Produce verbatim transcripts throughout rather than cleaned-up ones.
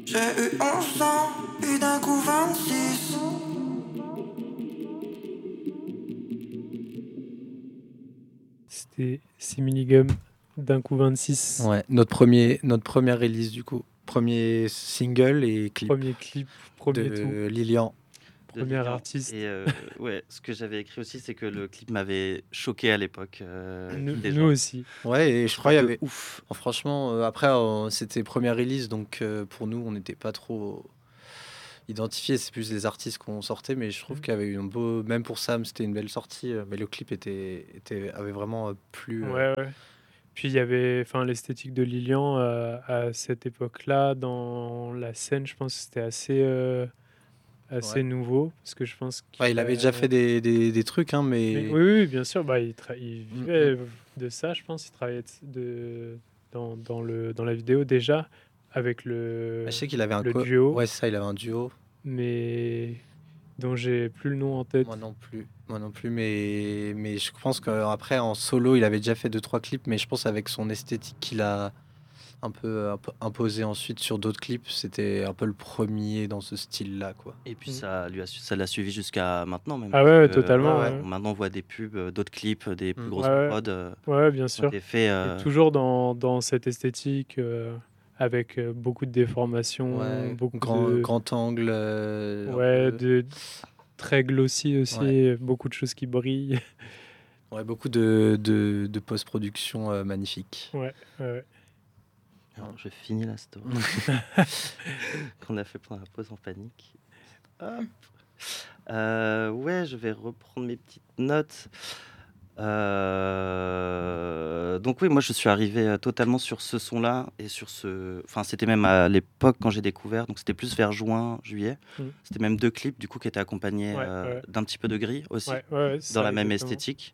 J'ai eu onze ans, puis d'un coup vingt-six. C'était Similigum d'un coup vingt-six. Ouais, notre, premier, notre première release du coup. Premier single et clip. Premier clip, premier de tout. Lilian. de Premier Lilian. artiste. Et euh, ouais, ce que j'avais écrit aussi, c'est que le clip m'avait choqué à l'époque. Euh, nous, déjà. nous aussi. Ouais, et je crois qu'il y avait. Ouf. Oh, franchement, euh, après, euh, c'était première release, donc euh, pour nous, on n'était pas trop identifiés. C'est plus les artistes qu'on sortait, mais je trouve Mhm. qu'il y avait eu un beau. Même pour Sam, c'était une belle sortie, euh, mais le clip était, était, avait vraiment euh, plu. euh, Ouais, ouais. Puis il y avait enfin, l'esthétique de Lilian euh, à cette époque-là, dans la scène, je pense que c'était assez, euh, assez Ouais. nouveau. Parce que je pense qu'il Ouais, il avait déjà a- fait des, des, des trucs, hein, mais. Mais oui, oui, bien sûr, bah, il, tra- il Mm, vivait de ça, je pense. Il travaillait de, dans, dans, le, dans la vidéo déjà, avec le, Je sais qu'il avait un le co- duo, Ouais, c'est ça, il avait un duo. mais dont j'ai plus le nom en tête. Moi non plus. Moi non plus, mais, mais je pense qu'après, en solo, il avait déjà fait deux trois clips, mais je pense avec son esthétique qu'il a un peu imp- imposé ensuite sur d'autres clips, c'était un peu le premier dans ce style-là, quoi. Et puis Mm. ça lui a su- ça l'a suivi jusqu'à maintenant même. Ah ouais, parce que, totalement, euh, ouais. Maintenant on voit des pubs, euh, d'autres clips, des plus Mm. grosses Ouais, ouais. prods euh, Ouais, bien qui ont sûr. été faits. euh, Et toujours dans, dans cette esthétique, euh, avec euh, beaucoup de déformations, Ouais, beaucoup grand, de... grand angle. euh, un Ouais, peu- de très glossy aussi, Ouais. beaucoup de choses qui brillent. ouais, beaucoup de, de, de post-production euh, magnifique. Ouais, ouais, ouais. Alors, je finis la story qu'on a fait pendant la pause en panique. Hop. Euh, ouais, je vais reprendre mes petites notes. Euh, Donc oui, moi je suis arrivé euh, totalement sur ce son-là et sur ce. Enfin, c'était même à l'époque quand j'ai découvert. Donc c'était plus vers juin, juillet. Mm. C'était même deux clips du coup qui étaient accompagnés Ouais, euh, ouais. d'un petit peu de gris aussi, Ouais, ouais, ouais, c'est dans ça, la même exactement. esthétique.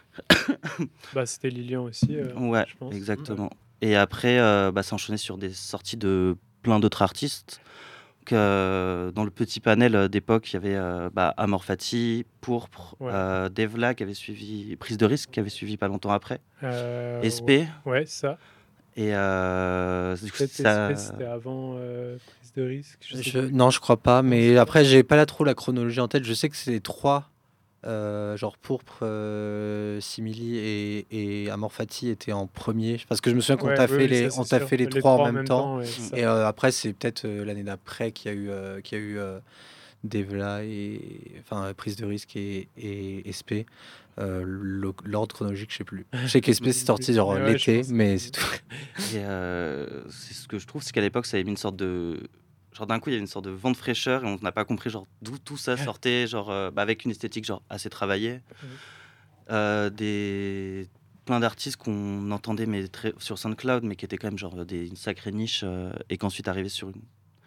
Bah, c'était Lilian aussi, euh, Ouais, je pense. exactement. Et après, euh, bah, ça enchaînait sur des sorties de plein d'autres artistes. Donc, euh, dans le petit panel euh, d'époque, il y avait euh, bah, Amor Fati, Pourpre, Ouais. euh, Devla qui avait suivi, Prise de risque qui avait suivi pas longtemps après, Euh, S P. Ouais, ça. Et euh, du coup, Peut-être ça... S P, c'était avant euh, prise de risque. Je sais Je- plus. non, je crois pas, Non, mais c'est pas. après, j'ai pas là trop la chronologie en tête. Je sais que c'est trois, euh, genre Pourpre, euh, Simili et, et Amor Fati étaient en premier. Parce que je me souviens qu'on Ouais, t'a oui, fait, oui, les, ça, on c'est t'a sûr. fait les, trois en même temps. ouais, c'est ça. Et euh, après, c'est peut-être euh, l'année d'après qu'il y a eu, euh, qu'il y a eu euh, Devla et enfin prise de risque et, et S P. Euh, le- l'ordre chronologique, je sais plus. Je sais qu'S P c'est sorti genre Mais ouais, je l'été, pense que mais c'est- c'est tout. Et euh, c'est ce que je trouve, c'est qu'à l'époque, ça avait mis une sorte de... Genre d'un coup, il y avait une sorte de vent de fraîcheur et on n'a pas compris genre d'où tout ça sortait, genre euh, bah, avec une esthétique genre assez travaillée. Mhm. Euh, des... Plein d'artistes qu'on entendait mais très... sur SoundCloud, mais qui étaient quand même genre des... une sacrée niche euh, et qu'ensuite arrivaient sur une...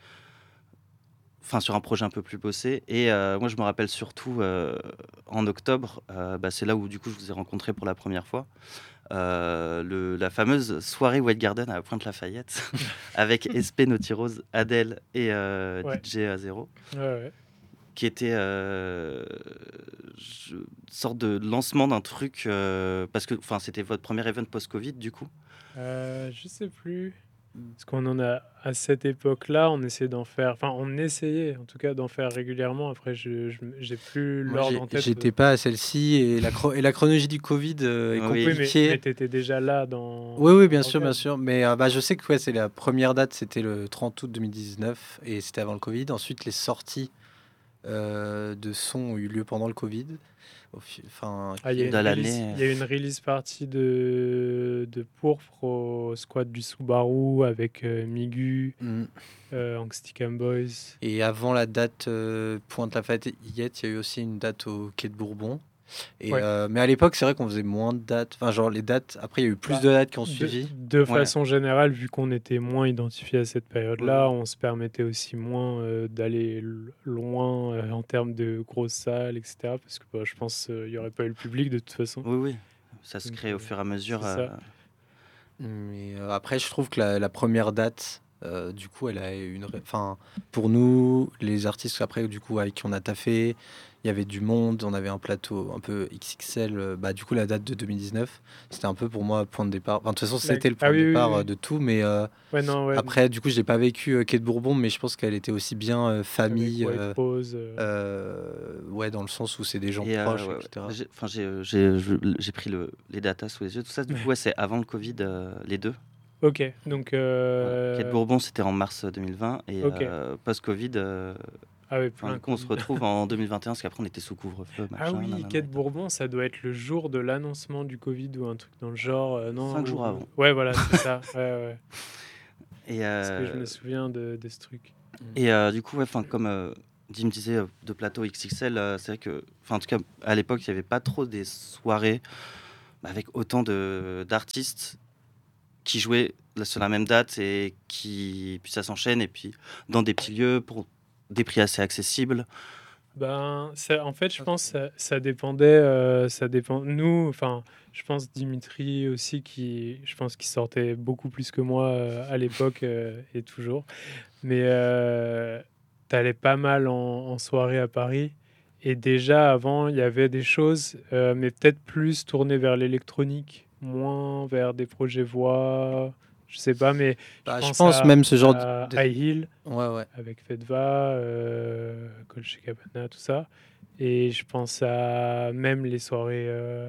Enfin, sur un projet un peu plus bossé. Et euh, moi, je me rappelle surtout euh, en octobre, euh, bah, c'est là où du coup je vous ai rencontré pour la première fois. Euh, le, la fameuse soirée White Garden à Pointe-Lafayette avec S P, Naughty Rose, Adele et euh, Ouais. D J Azero, Ouais, ouais. qui était euh, je- une sorte de lancement d'un truc euh, parce que enfin c'était votre premier event post-Covid du coup. Euh, je sais plus. Parce qu'on en a à cette époque-là, on essayait d'en faire. Enfin, on essayait en tout cas d'en faire régulièrement. Après, je je- j'ai plus Moi, l'ordre j'ai- en tête. j'étais pas à celle-ci et la, chro- et la chronologie du Covid euh, est Oui. Oui, mais, compliquée. mais t'étais déjà là dans. Oui, oui, bien dans sûr, bien l'organe. sûr. Mais euh, bah, je sais que ouais, c'est la première date, c'était le trente août deux mille dix-neuf et c'était avant le Covid. Ensuite, les sorties euh, de son ont eu lieu pendant le Covid. Au fi- Enfin, Ah, il y a qui- une De release, l'année. il y a une release partie de, de Pourpre au squad du Subaru avec euh, Migu, Mm. euh, Angsticam Boys. Et avant la date euh, Pointe-Lafayette, il y a eu aussi une date au Quai de Bourbon. Et, Ouais. euh, mais à l'époque, c'est vrai qu'on faisait moins de dates. Enfin, genre les dates. Après, il y a eu plus Bah, de dates qui ont De, suivi. de Ouais. façon générale, vu qu'on était moins identifié à cette période-là, Ouais. on se permettait aussi moins euh, d'aller l- loin euh, en termes de grosses salles, et cetera. Parce que bah, je pense qu'il n'y aurait pas eu le public de toute façon. Oui, oui. Ça se Donc, crée au euh, fur et à mesure. c'est ça. euh, Mais euh, après, je trouve que la, la première date Euh, du coup, elle a une. ré- Enfin, pour nous, les artistes après, du coup, avec qui on a taffé, il y avait du monde, on avait un plateau un peu X X L. euh, Bah, du coup, la date de deux mille dix-neuf, c'était un peu pour moi point de départ. Enfin, de toute façon, La- c'était le Ah point de oui, oui, départ euh, oui. de tout, mais euh, Ouais, non, ouais. après, du coup, je l'ai pas vécu euh, Quai de Bourbon, mais je pense qu'elle était aussi bien euh, Avec famille, White euh, Rose. euh, euh, ouais, dans le sens où c'est des gens Et euh, proches, ouais, ouais. et cetera. J'ai, enfin, j'ai, euh, j'ai, je- j'ai pris le, les datas sous les yeux. Tout ça, du coup, ouais, c'est avant le Covid, euh, les deux. Ok, donc. Voilà. Quai de euh, Bourbon, c'était en mars deux mille vingt. Et Ok. euh, post-Covid, euh, Ah ouais, enfin, plein du coup, on se Covid. retrouve en deux mille vingt et un, parce qu'après, on était sous couvre-feu, Ah machin, oui, nanana Quai et de tout. Bourbon, ça doit être le jour de l'annoncement du Covid ou un truc dans le genre, euh, non? Cinq jours ou- avant. Ouais, voilà, c'est ça. Ouais, ouais. Et, Parce que je euh, me souviens de, de ce truc. et euh, du coup, ouais, enfin, comme euh, Jim disait, euh, de plateau X X L, euh, c'est vrai que, enfin, en tout cas, à l'époque, il n'y avait pas trop des soirées bah, avec autant de, d'artistes qui jouaient là, sur la même date et qui, puis ça s'enchaîne, et puis dans des petits lieux pour des prix assez accessibles. Ben, ça, en fait, je pense que ça, ça dépendait. euh, ça dépend. Nous, enfin, je pense Dimitri aussi, qui, je pense qu'il sortait beaucoup plus que moi euh, à l'époque euh, et toujours. Mais euh, t'allais pas mal en, en soirée à Paris. Et déjà, avant, il y avait des choses, euh, mais peut-être plus tournées vers l'électronique, moins vers des projets voix. Je sais pas, mais je Bah, je pense pense à, même ce genre de... à de- High Hill Ouais, ouais. avec Fedva, euh, Colche Cabana, tout ça. Et je pense à même les soirées euh,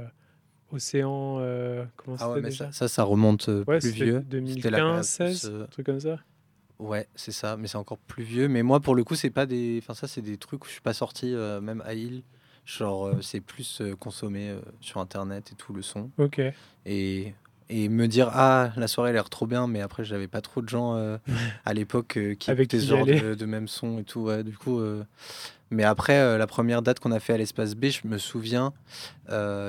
Océan. euh, comment Ah ouais, c'était mais ça, déjà? ça, ça remonte euh, Ouais, plus c'était vieux. C'était la période deux mille quinze, plus... seize, euh, un truc comme ça. Ouais, c'est ça, mais c'est encore plus vieux. Mais moi, pour le coup, c'est pas des... Enfin, ça, c'est des trucs où je suis pas sorti, euh, même à Hill. Genre, euh, c'est plus euh, consommé euh, sur Internet et tout, le son. Ok. Et, et me dire, ah, la soirée a l'air trop bien, mais après, j'avais pas trop de gens euh, à l'époque euh, qui Avec écoutaient qui ce y genre aller. de, de même son et tout. Ouais, du coup, euh, mais après, euh, la première date qu'on a fait à l'Espace B, je me souviens euh,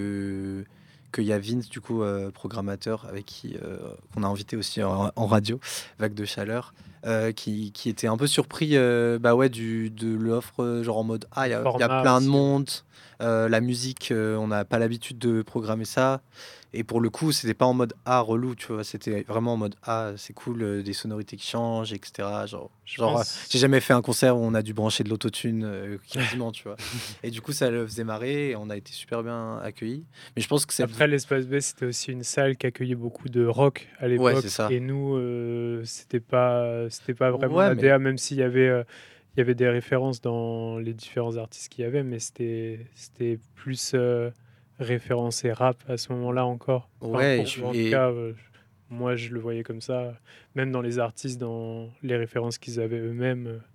que qu'il y a Vince, du coup, euh, programmateur, avec qui euh, qu'on a invité aussi en, en radio, Vague de Chaleur, euh, qui, qui était un peu surpris euh, bah ouais, du, de l'offre, euh, genre en mode, ah, Le il y a, il y a format plein de aussi, ouais. monde, euh, la musique, euh, on n'a pas l'habitude de programmer ça. Et pour le coup, c'était pas en mode ah relou, tu vois, c'était vraiment en mode ah c'est cool, euh, des sonorités qui changent, et cetera. Genre, Je genre euh, pense. j'ai jamais fait un concert où on a dû brancher de l'autotune euh, quasiment, tu vois. Et du coup, ça le faisait marrer et on a été super bien accueillis. Mais je pense que c'est Après, l'Espace B, c'était aussi une salle qui accueillait beaucoup de rock à ouais, c'est l'époque. ça. Et nous, euh, c'était pas, c'était pas vraiment Ouais, la mais D A, même s'il y avait, euh, il y avait des références dans les différents artistes qu'il y avait, mais c'était, c'était plus euh, référencé rap à ce moment-là encore. Enfin, ouais, et, pour, je- en tout et cas, euh, moi, je le voyais comme ça. Même dans les artistes, dans les références qu'ils avaient eux-mêmes, euh,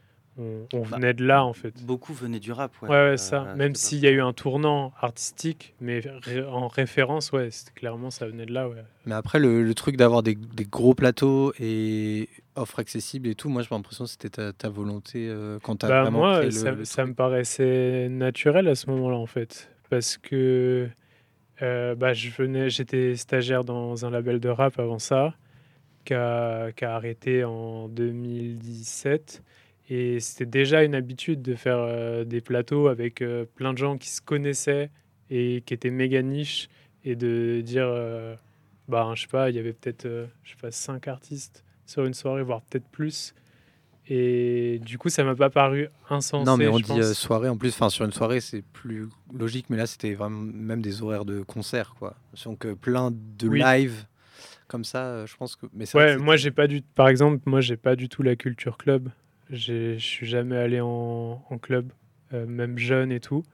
on, on Bah, venait de là, en fait. beaucoup venaient du rap, ouais, Ouais, ouais, ça. euh, à Même cette s'il y a eu époque-là. un tournant artistique, mais ré- en référence, ouais, c'était clairement, ça venait de là, ouais. mais après le, le truc d'avoir des, des gros plateaux et offres accessibles et tout, moi j'ai l'impression que c'était ta, ta volonté euh, quand tu as Bah, vraiment moi, créé le, ça, le ça me truc. paraissait naturel à ce moment-là, en fait. Parce que euh, bah, je venais, j'étais stagiaire dans un label de rap avant ça, qui a, qui a arrêté en deux mille dix-sept. Et c'était déjà une habitude de faire euh, des plateaux avec euh, plein de gens qui se connaissaient et qui étaient méga niches. Et de dire, euh, bah, je sais pas, il y avait peut-être, euh, je sais pas, cinq artistes sur une soirée, voire peut-être plus. Et du coup, ça m'a pas paru Non, mais insensé, on je dit euh, pense. soirée en plus. Enfin, sur une soirée, c'est plus logique, mais là, c'était vraiment même des horaires de concert, quoi. Donc, euh, plein de Oui, live comme ça, euh, je pense que. Mais c'est vrai que ouais, moi c'était. j'ai pas du, par exemple, moi j'ai pas du tout la culture club. J'ai- Je suis jamais allé en, en club, euh, même jeune et tout.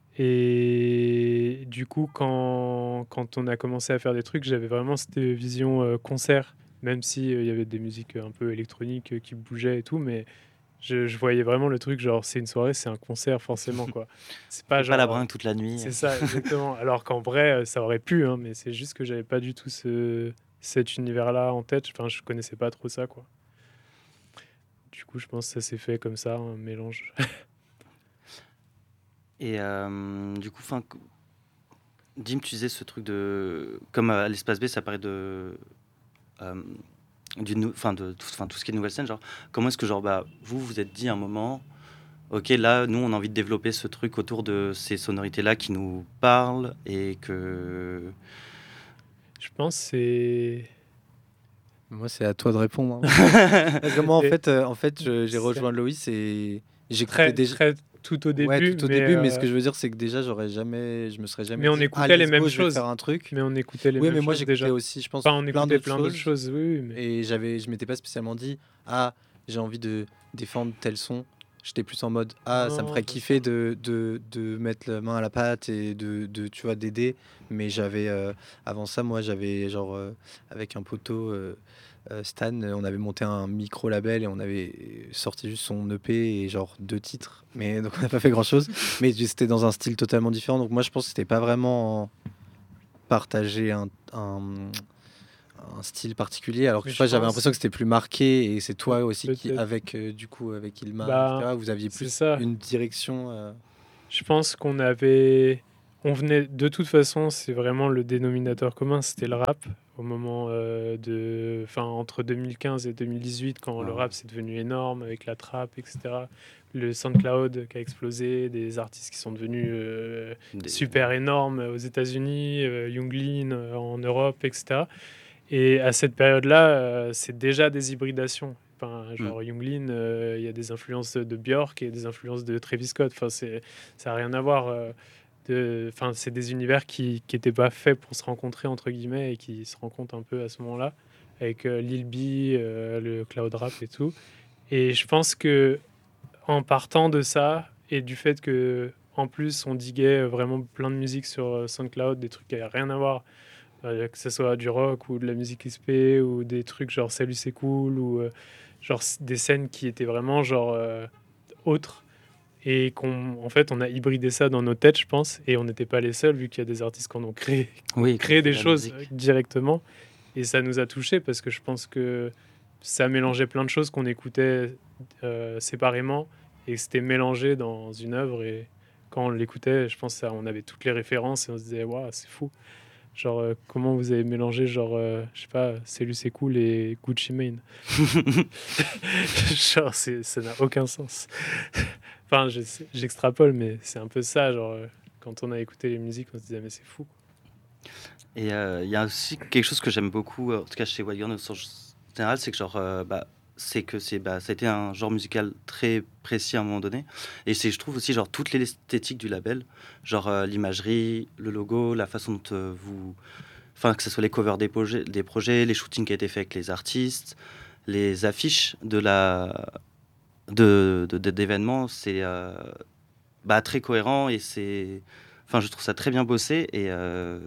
Et du coup, quand, quand on a commencé à faire des trucs, j'avais vraiment cette vision euh, concert, même si euh, il y avait des musiques un peu électroniques euh, qui bougeaient et tout, mais je, je voyais vraiment le truc genre c'est une soirée, c'est un concert forcément quoi. C'est On pas fait pas la genre euh, bringue toute la nuit. c'est ça exactement. Alors qu'en vrai, euh, ça aurait pu, hein, mais c'est juste que j'avais pas du tout ce, cet univers-là en tête. Enfin, je connaissais pas trop ça quoi. Du coup, je pense que ça s'est fait comme ça, un mélange. Et euh, du coup, enfin, Dim, tu disais ce truc de. Comme à l'espace B, ça paraît de. euh, du nou- Enfin, de tout, enfin, tout ce qui est nouvelle scène, genre, comment est-ce que, genre, bah, vous vous êtes dit à un moment, ok, là, nous, on a envie de développer ce truc autour de ces sonorités-là qui nous parlent et que. Je pense que c'est Moi, c'est à toi de répondre. hein. Parce que moi, en Et fait, euh, en fait je- j'ai c'est rejoint Loïs et j'écoutais très, déjà. très tout au Ouais, début, tout au mais, début, mais ce euh, que je veux dire, c'est que déjà, j'aurais jamais, je me serais jamais mais on dit, ah, écoutait les let's mêmes go, je vais faire choses. un truc. Mais on écoutait les Oui, mêmes mais moi, choses j'écoutais déjà. aussi, je pense, Enfin, on plein écoutait d'autres plein d'autres choses. choses, oui, oui, mais Et j'avais, je m'étais pas spécialement dit, ah, j'ai envie de défendre tel son. J'étais plus en mode, ah, ça me non, ferait bien kiffer sûr. de, de, de mettre la main à la pâte et de, de tu vois, d'aider. Mais j'avais, euh, avant ça, moi, j'avais, genre, euh, avec un poteau, euh, euh, Stan, euh, on avait monté un micro-label et on avait sorti juste son E P et genre deux titres. Mais donc, on n'a pas fait grand-chose. Mais c'était dans un style totalement différent. Donc, moi, je pense que c'était pas vraiment partager un, un, un style particulier, alors que Mais je sais je pas, j'avais pense, l'impression que c'était plus marqué et c'est pe- toi aussi qui, peut-être, avec euh, du coup, avec Ilma, bah, et cetera, vous aviez c'est plus ça. une direction. euh, Je pense qu'on avait, on venait, de toute façon, c'est vraiment le dénominateur commun, c'était le rap au moment euh, de, enfin, entre deux mille quinze et deux mille dix-huit, quand le Ah. rap c'est devenu énorme avec la trap, et cetera. Le SoundCloud qui a explosé, des artistes qui sont devenus euh, Des- super énormes aux États-Unis, euh, Young Lean euh, en Europe, et cetera. Et à cette période-là, euh, c'est déjà des hybridations. Enfin, Mm. genre Young Lean, euh, il y a des influences de Björk et des influences de Travis Scott. Enfin, c'est, ça n'a rien à voir. euh, de, enfin, c'est des univers qui n'étaient pas faits pour se rencontrer, entre guillemets, et qui se rencontrent un peu à ce moment-là, avec euh, Lil B, euh, le cloud rap et tout. Et je pense que en partant de ça, et du fait que en plus on diguait vraiment plein de musique sur euh, SoundCloud, des trucs qui n'avaient rien à voir, euh, que ce soit du rock ou de la musique S P ou des trucs genre Salut c'est cool ou euh, genre s- des scènes qui étaient vraiment genre euh, autres et qu'on en fait on a hybridé ça dans nos têtes je pense et on n'était pas les seuls vu qu'il y a des artistes qui en ont créé, qui ont Oui, qui ont créé fait des de la choses musique. directement et ça nous a touchés parce que je pense que ça mélangeait plein de choses qu'on écoutait euh, séparément et que c'était mélangé dans une œuvre et quand on l'écoutait je pense ça on avait toutes les références et on se disait waouh c'est fou. Genre, euh, comment vous avez mélangé, genre, euh, je sais pas, C'est lui, c'est cool et Gucci Mane. Genre, c'est- ça n'a aucun sens. Enfin, je sais- j'extrapole, mais c'est un peu ça. Genre, euh, quand on a écouté les musiques, on se disait, mais c'est fou. Et euh, il y a aussi quelque chose que j'aime beaucoup, euh, en tout cas chez Wild Gun, au sens général, c'est que genre, euh, bah, c'est que c'est, bah, ça a été un genre musical très précis à un moment donné. Et c'est, je trouve aussi, genre, toute l'esthétique du label, genre euh, l'imagerie, le logo, la façon dont euh, vous... Enfin, que ce soit les covers des projets, des projets, les shootings qui a été faits avec les artistes, les affiches de la... de, de- de- d'événements, c'est euh, bah, très cohérent et c'est... Enfin, je trouve ça très bien bossé et... euh,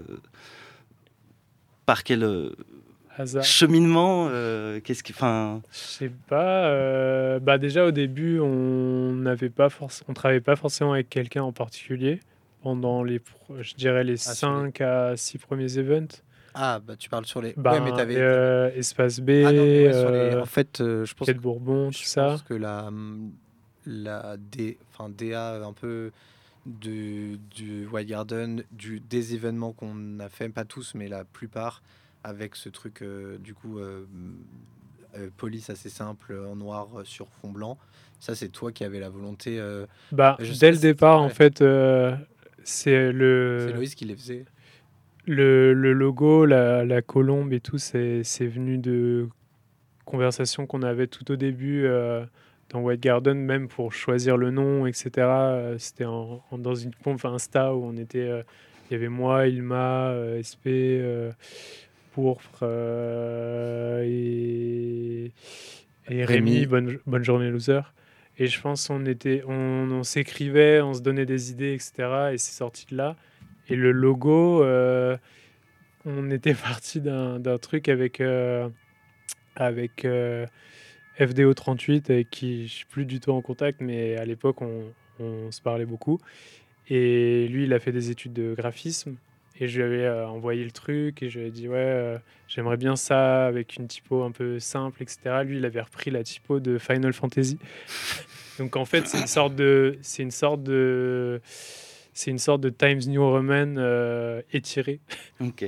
par quel euh, Hasard. cheminement euh, qu'est-ce qui, enfin, Je sais pas. euh, bah, déjà, au début, on n'avait pas forc- on travaillait pas forcément avec quelqu'un en particulier pendant les, pro- je dirais, les Ah, sur les- cinq à six premiers events. Ah, bah tu parles sur les. Ouais, mais Ben, t'avais. t'avais- euh, Espace B, Ah non, mais ouais, sur les. euh, En fait, euh, je pense Quai que de Bourbon, tout je ça. pense que la hum, la D, enfin D A un peu du du Wild Garden, du des événements qu'on a fait, pas tous, mais la plupart, avec ce truc euh, du coup euh, euh, police assez simple en noir euh, sur fond blanc. Ça, c'est toi qui avais la volonté. euh, Bah, je sais dès pas le si- départ, en ouais, fait, euh, c'est c'est le, Loïs qui les faisait. le, le logo, la, la colombe et tout, c'est c'est venu de conversations qu'on avait tout au début euh, dans White Garden, même pour choisir le nom, et cetera. Euh, C'était en, en- dans une conf Insta où on était, euh, il y avait moi, Ilma, euh, S P, euh, Pourpre euh, et, et Rémi, Rémi. bonne, bonne journée loser. Et je pense qu'on était, on, on s'écrivait, on se donnait des idées, et cetera. Et c'est sorti de là. Et le logo, euh, on était parti d'un d'un truc avec, euh, avec euh, F D O trente-huit, avec qui je suis plus du tout en contact, mais à l'époque, on, on se parlait beaucoup. Et lui, il a fait des études de graphisme. Et je lui avais euh, envoyé le truc et je lui ai dit, ouais, euh, j'aimerais bien ça avec une typo un peu simple, et cetera. Lui, il avait repris la typo de Final Fantasy. Donc en fait, c'est une sorte de, c'est une sorte de, c'est une sorte de Times New Roman euh, étiré. ok.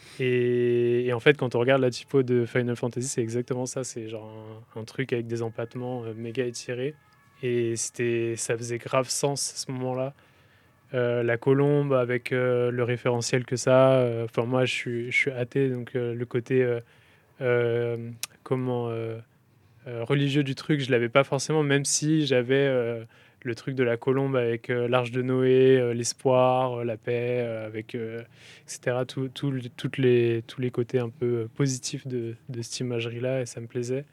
Et, et en fait, quand on regarde la typo de Final Fantasy, c'est exactement ça. C'est genre un, un truc avec des empattements euh, méga étirés. Et c'était, ça faisait grave sens à ce moment-là. Euh, la colombe avec euh, le référentiel que ça. euh, Enfin, moi, je suis, je suis athée, donc euh, le côté euh, euh, comment euh, euh, religieux du truc, je l'avais pas forcément, même si j'avais euh, le truc de la colombe avec euh, l'arche de Noé, euh, l'espoir, euh, la paix, euh, avec euh, et cetera. Tout, tout le- toutes les, tous les côtés un peu euh, positifs de, de cette imagerie-là, et ça me plaisait.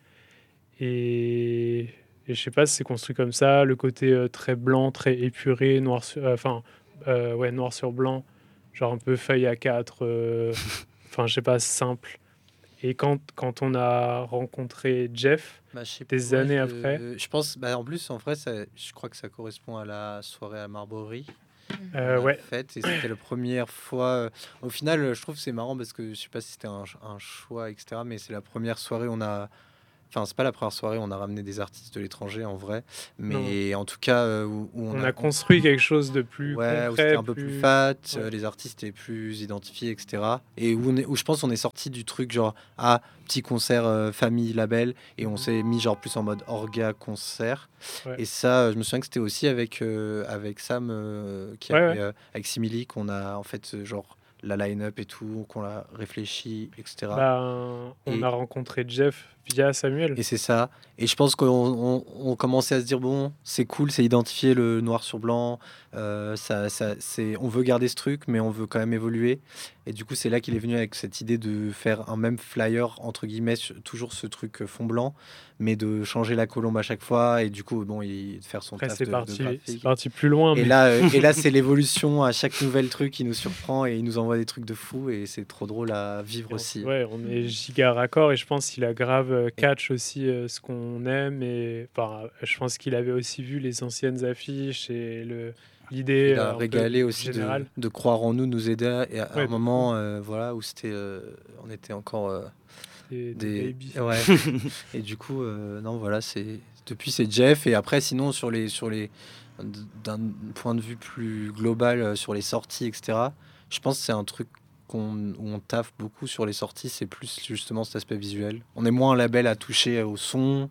Et, et je sais pas si c'est construit comme ça, le côté euh, très blanc, très épuré, noir sur, euh, enfin, euh, ouais, noir sur blanc, genre un peu feuille A quatre, euh, enfin, je sais pas, simple. Et quand, quand on a rencontré Jeff, Bah, je sais pas, des moi, années après, je, je pense, bah, en plus, en vrai, ça, je crois que ça correspond à la soirée à Marbury qu'on euh, a ouais, faite et c'était la première fois. euh, Au final, je trouve que c'est marrant parce que je sais pas si c'était un, un choix, et cetera. Mais c'est la première soirée où on a. Enfin, c'est pas la première soirée, on a ramené des artistes de l'étranger en vrai, non, mais en tout cas euh, où, où on on a, a on- construit quelque chose de plus ouais, où c'était concret, un peu plus plus... fat, Ouais, euh, les artistes étaient plus identifiés, et cetera. Et où, on est- où je pense on est sorti du truc genre ah petit concert euh, famille label et on mhm, s'est mis genre plus en mode orga concert. ouais, Et ça, euh, je me souviens que c'était aussi avec euh, avec Sam euh, qui ouais, avait ouais. euh, avec Simili qu'on a en fait euh, genre la line-up et tout, qu'on l'a réfléchi, et cetera. Ben, on a Et rencontré Jeff via Samuel. et c'est ça. Et je pense qu'on on, on commençait à se dire, bon, c'est cool, c'est identifier le noir sur blanc. euh, ça, ça, c'est, on veut garder ce truc, mais on veut quand même évoluer. Et du coup, c'est là qu'il est venu avec cette idée de faire un même flyer, entre guillemets, sur- toujours ce truc euh, fond blanc, mais de changer la colombe à chaque fois. Et du coup, bon, il, de faire son Après, taf c'est de, de parti, c'est graphique. parti plus loin, Et mais là, euh, et là c'est l'évolution. À chaque nouvel truc, il nous surprend et il nous envoie des trucs de fou. Et c'est trop drôle à vivre et on, aussi. ouais, on est giga raccord et je pense qu'il a grave euh, Et catch aussi euh, ce qu'on aime. Et enfin, euh, je pense qu'il avait aussi vu les anciennes affiches et le, puis l'idée il a euh, un peu régalé aussi de, générale. de croire en nous, de nous aider à, et à un Ouais, de fou. moment euh, voilà, où c'était, euh, on était encore euh, Des, des des... babies. Ouais. Et du coup, euh, non, voilà, c'est... Depuis, c'est Jeff. Et après, sinon, sur les, sur les... d'un point de vue plus global, euh, sur les sorties, et cetera, je pense que c'est un truc qu'on, où on taffe beaucoup sur les sorties, c'est plus justement cet aspect visuel. On est moins un label à toucher au son,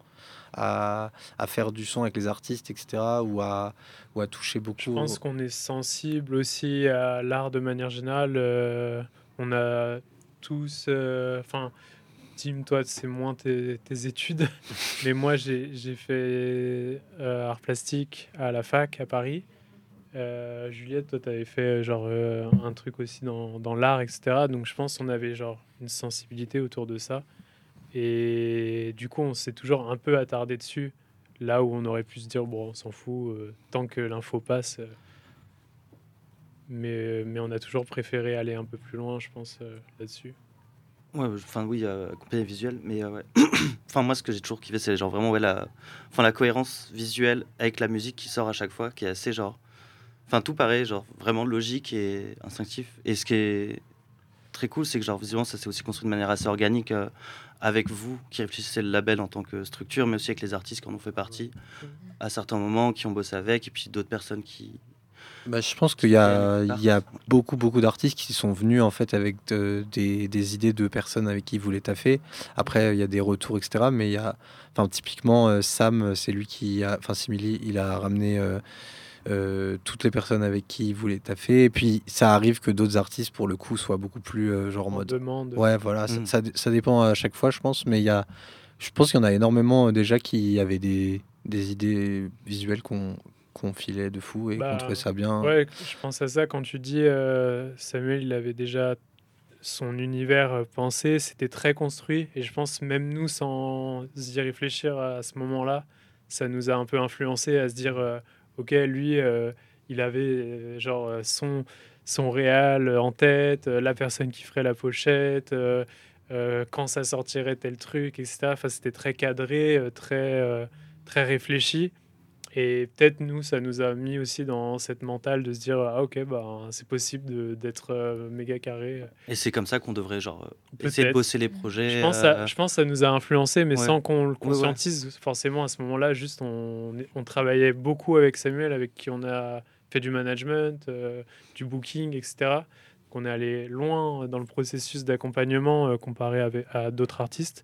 à, à faire du son avec les artistes, et cetera, ou à, ou à toucher Je beaucoup pense au- qu'on est sensible aussi à l'art de manière générale. euh, on a tous, euh, enfin, Tim, toi, c'est moins tes, tes études, mais moi, j'ai j'ai fait euh, art plastique à la fac à Paris. Euh, Juliette, toi, tu avais fait genre euh, un truc aussi dans, dans l'art, et cetera. Donc, je pense qu'on avait genre une sensibilité autour de ça. Et du coup, on s'est toujours un peu attardé dessus, là où on aurait pu se dire, bon, on s'en fout, euh, tant que l'info passe. euh, mais, mais on a toujours préféré aller un peu plus loin, je pense, euh, là-dessus. Ouais, enfin oui, euh, compagnie visuelle, mais euh, ouais. Enfin moi, ce que j'ai toujours kiffé, c'est genre vraiment ouais, la, enfin la cohérence visuelle avec la musique qui sort à chaque fois, qui est assez genre, enfin tout paraît genre vraiment logique et instinctif. Et ce qui est très cool, c'est que genre visuellement, ça s'est aussi construit de manière assez organique euh, avec vous qui réfléchissez le label en tant que structure, mais aussi avec les artistes qui en ont fait partie à certains moments, qui ont bossé avec, et puis d'autres personnes qui Bah, je pense qu'il qui y viennent et a, qui il y a partent. beaucoup, beaucoup d'artistes qui sont venus en fait avec de- des, des idées de personnes avec qui ils voulaient taffer. Après, il y a des retours, et cetera. Mais il y a, enfin, typiquement, euh, Sam, c'est lui qui a, enfin, Simili, il a ramené euh, euh, toutes les personnes avec qui il voulait taffer. Et puis, ça arrive que d'autres artistes, pour le coup, soient beaucoup plus euh, genre en En mode, demande. ouais, voilà, ça, Mm. ça, ça dépend à chaque fois, je pense. Mais il y a, je pense qu'il y en a énormément euh, déjà qui avaient des, des idées visuelles qu'on qu'on filait de fou et qu'on trouvait Bah, ça bien. ouais, je pense à ça quand tu dis euh, Samuel, il avait déjà son univers euh, pensé, c'était très construit. Et je pense même nous, sans y réfléchir à ce moment-là, ça nous a un peu influencé à se dire, euh, ok, lui, euh, il avait euh, genre euh, son, son réal en tête, euh, la personne qui ferait la pochette, euh, euh, quand ça sortirait tel truc, et cetera. Enfin, c'était très cadré, euh, très, euh, très réfléchi. Et peut-être nous, ça nous a mis aussi dans cette mentale de se dire, ah ok, bah, c'est possible de- d'être euh, méga carré. Et c'est comme ça qu'on devrait genre euh, essayer de Peut-être. bosser les Je projets. pense, ça, euh, je pense que ça nous a influencé, mais Ouais, sans qu'on le ouais, ouais. conscientise forcément à ce moment-là. Juste, on, on travaillait beaucoup avec Samuel, avec qui on a fait du management, euh, du booking, et cetera. Donc, on est allé loin dans le processus d'accompagnement euh, comparé avec- à d'autres artistes.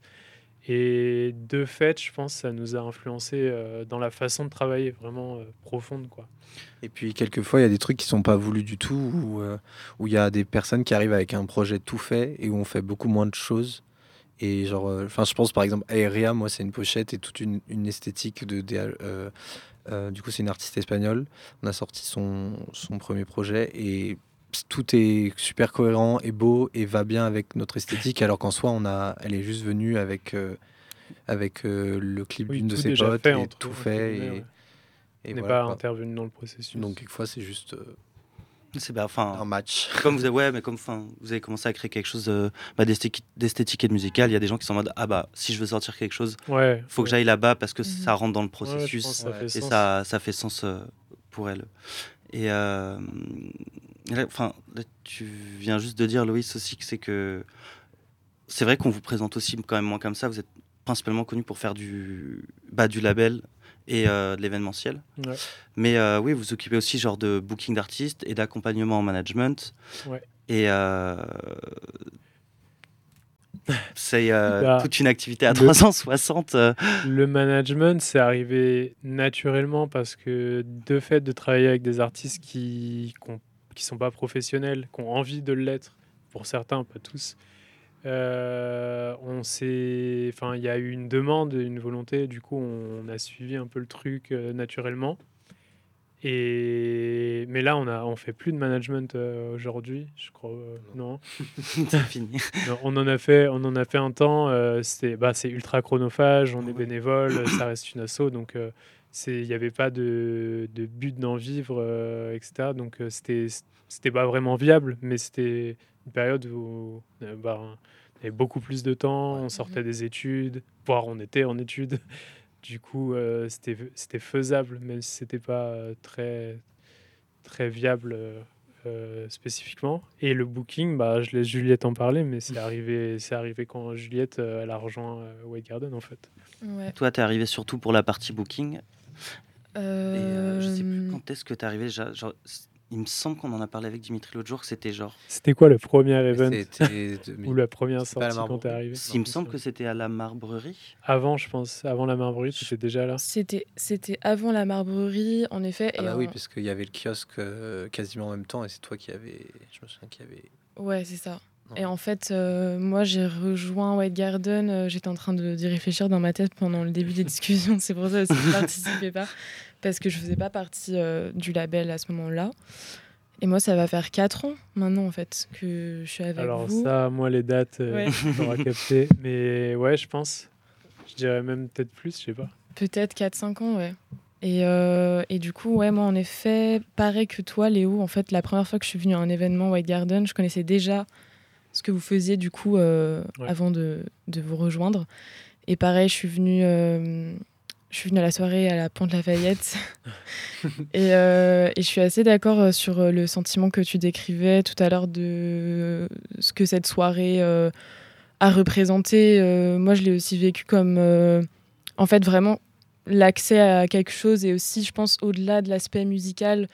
Et de fait, je pense que ça nous a influencé euh, dans la façon de travailler vraiment euh, profonde, quoi. Et puis quelquefois, il y a des trucs qui sont pas voulus du tout, où euh, où il y a des personnes qui arrivent avec un projet tout fait et où on fait beaucoup moins de choses. Et genre, enfin, je pense par exemple, Aérea, moi, c'est une pochette et toute une, une esthétique de. de euh, euh, du coup, c'est une artiste espagnole. On a sorti son, son premier projet et tout est super cohérent et beau et va bien avec notre esthétique, alors qu'en soi, on a, elle est juste venue avec, euh, avec euh, le clip Oui, d'une de tout ses déjà potes fait, et entre, tout entre fait. guillemets, Et, ouais. et N'est voilà, pas quoi. intervenu dans le processus. Donc, quelquefois, c'est juste euh, C'est bah, enfin, un match. comme vous avez, ouais, mais comme enfin, vous avez commencé à créer quelque chose euh, bah, d'esthétique, d'esthétique et de musical, il y a des gens qui sont en mode ah bah si je veux sortir quelque chose, Ouais, faut que ouais. j'aille là-bas parce que Mhm. ça rentre dans le Ouais, je pense processus que ça Ouais. fait et sens. ça, ça fait sens euh, pour elle. Et euh, là, enfin, là, tu viens juste de dire, Loïs, aussi que c'est que c'est vrai qu'on vous présente aussi quand même moins comme ça. Vous êtes principalement connu pour faire du, bah, du label et euh, de l'événementiel. Ouais, Mais euh, oui, vous vous occupez aussi genre de booking d'artistes et d'accompagnement en management. ouais. Et euh, c'est euh, Bah, toute une activité à le- trois cent soixante. euh, Le management, c'est arrivé naturellement parce que de fait de travailler avec des artistes qui ne qui sont pas professionnels, qui ont envie de l'être, pour certains, pas tous, euh, on s'est, enfin, il y a eu une demande, une volonté, du coup, on a suivi un peu le truc euh, naturellement. Et mais là, on a, on fait plus de management euh, aujourd'hui, je crois, euh, non. c'est fini. Non, on en a fait, on en a fait un temps. Euh, c'est, bah, c'est ultra chronophage. On est Ouais. bénévole, ça reste une asso, donc euh, c'est, il n'y avait pas de, de but d'en vivre, euh, et cetera. Donc euh, c'était, c'était pas vraiment viable, mais c'était une période où euh, bah, on avait beaucoup plus de temps. On sortait des études, voire on était en études. Du coup, euh, c'était, c'était faisable, même si c'était pas euh, très, très viable. euh, euh, spécifiquement. Et le booking, bah, je laisse Juliette en parler, mais c'est arrivé, c'est arrivé quand Juliette euh, elle a rejoint euh, White Garden en fait. Ouais. Toi, t'es arrivé surtout pour la partie booking. Et euh, je sais plus Euh, quand est-ce que t'es arrivé. Genre, genre, c- il me semble qu'on en a parlé avec Dimitri l'autre jour, que c'était genre. C'était quoi le premier event C'était deux mille. ou la première c'était pas à la sortie quand t'es Marbreurie arrivé? Il me semble que c'était à la Marbrerie. Avant, je pense, avant la Marbrerie, tu étais déjà là. C'était, c'était avant la Marbrerie, en effet. Ah et bah oui, en- parce qu'il y avait le kiosque euh, quasiment en même temps et c'est toi qui avais. Je me souviens qu'il y avait. Ouais, c'est ça. Non. Et en fait, euh, moi, j'ai rejoint White Garden. euh, J'étais en train de, d'y réfléchir dans ma tête pendant le début des discussions. C'est pour ça aussi que je ne participais pas. Parce que je faisais pas partie euh, du label à ce moment-là. Et moi, ça va faire quatre ans maintenant, en fait, que je suis avec Alors vous. ça, moi les dates, euh, Ouais. t'auras capté. Mais ouais, je pense. Je dirais même peut-être plus, je sais pas. Peut-être quatre cinq ans, ouais. Et, euh, et du coup, ouais, moi, en effet, pareil que toi, Léo, en fait, la première fois que je suis venue à un événement White Garden, je connaissais déjà ce que vous faisiez, du coup, euh, Ouais. avant de, de vous rejoindre. Et pareil, je suis venue, euh, je suis venue à la soirée à la Pente Lafayette. et, euh, et je suis assez d'accord sur le sentiment que tu décrivais tout à l'heure de ce que cette soirée euh, a représenté. Euh, moi, je l'ai aussi vécu comme, euh, en fait, vraiment l'accès à quelque chose et aussi, je pense, au-delà de l'aspect musical,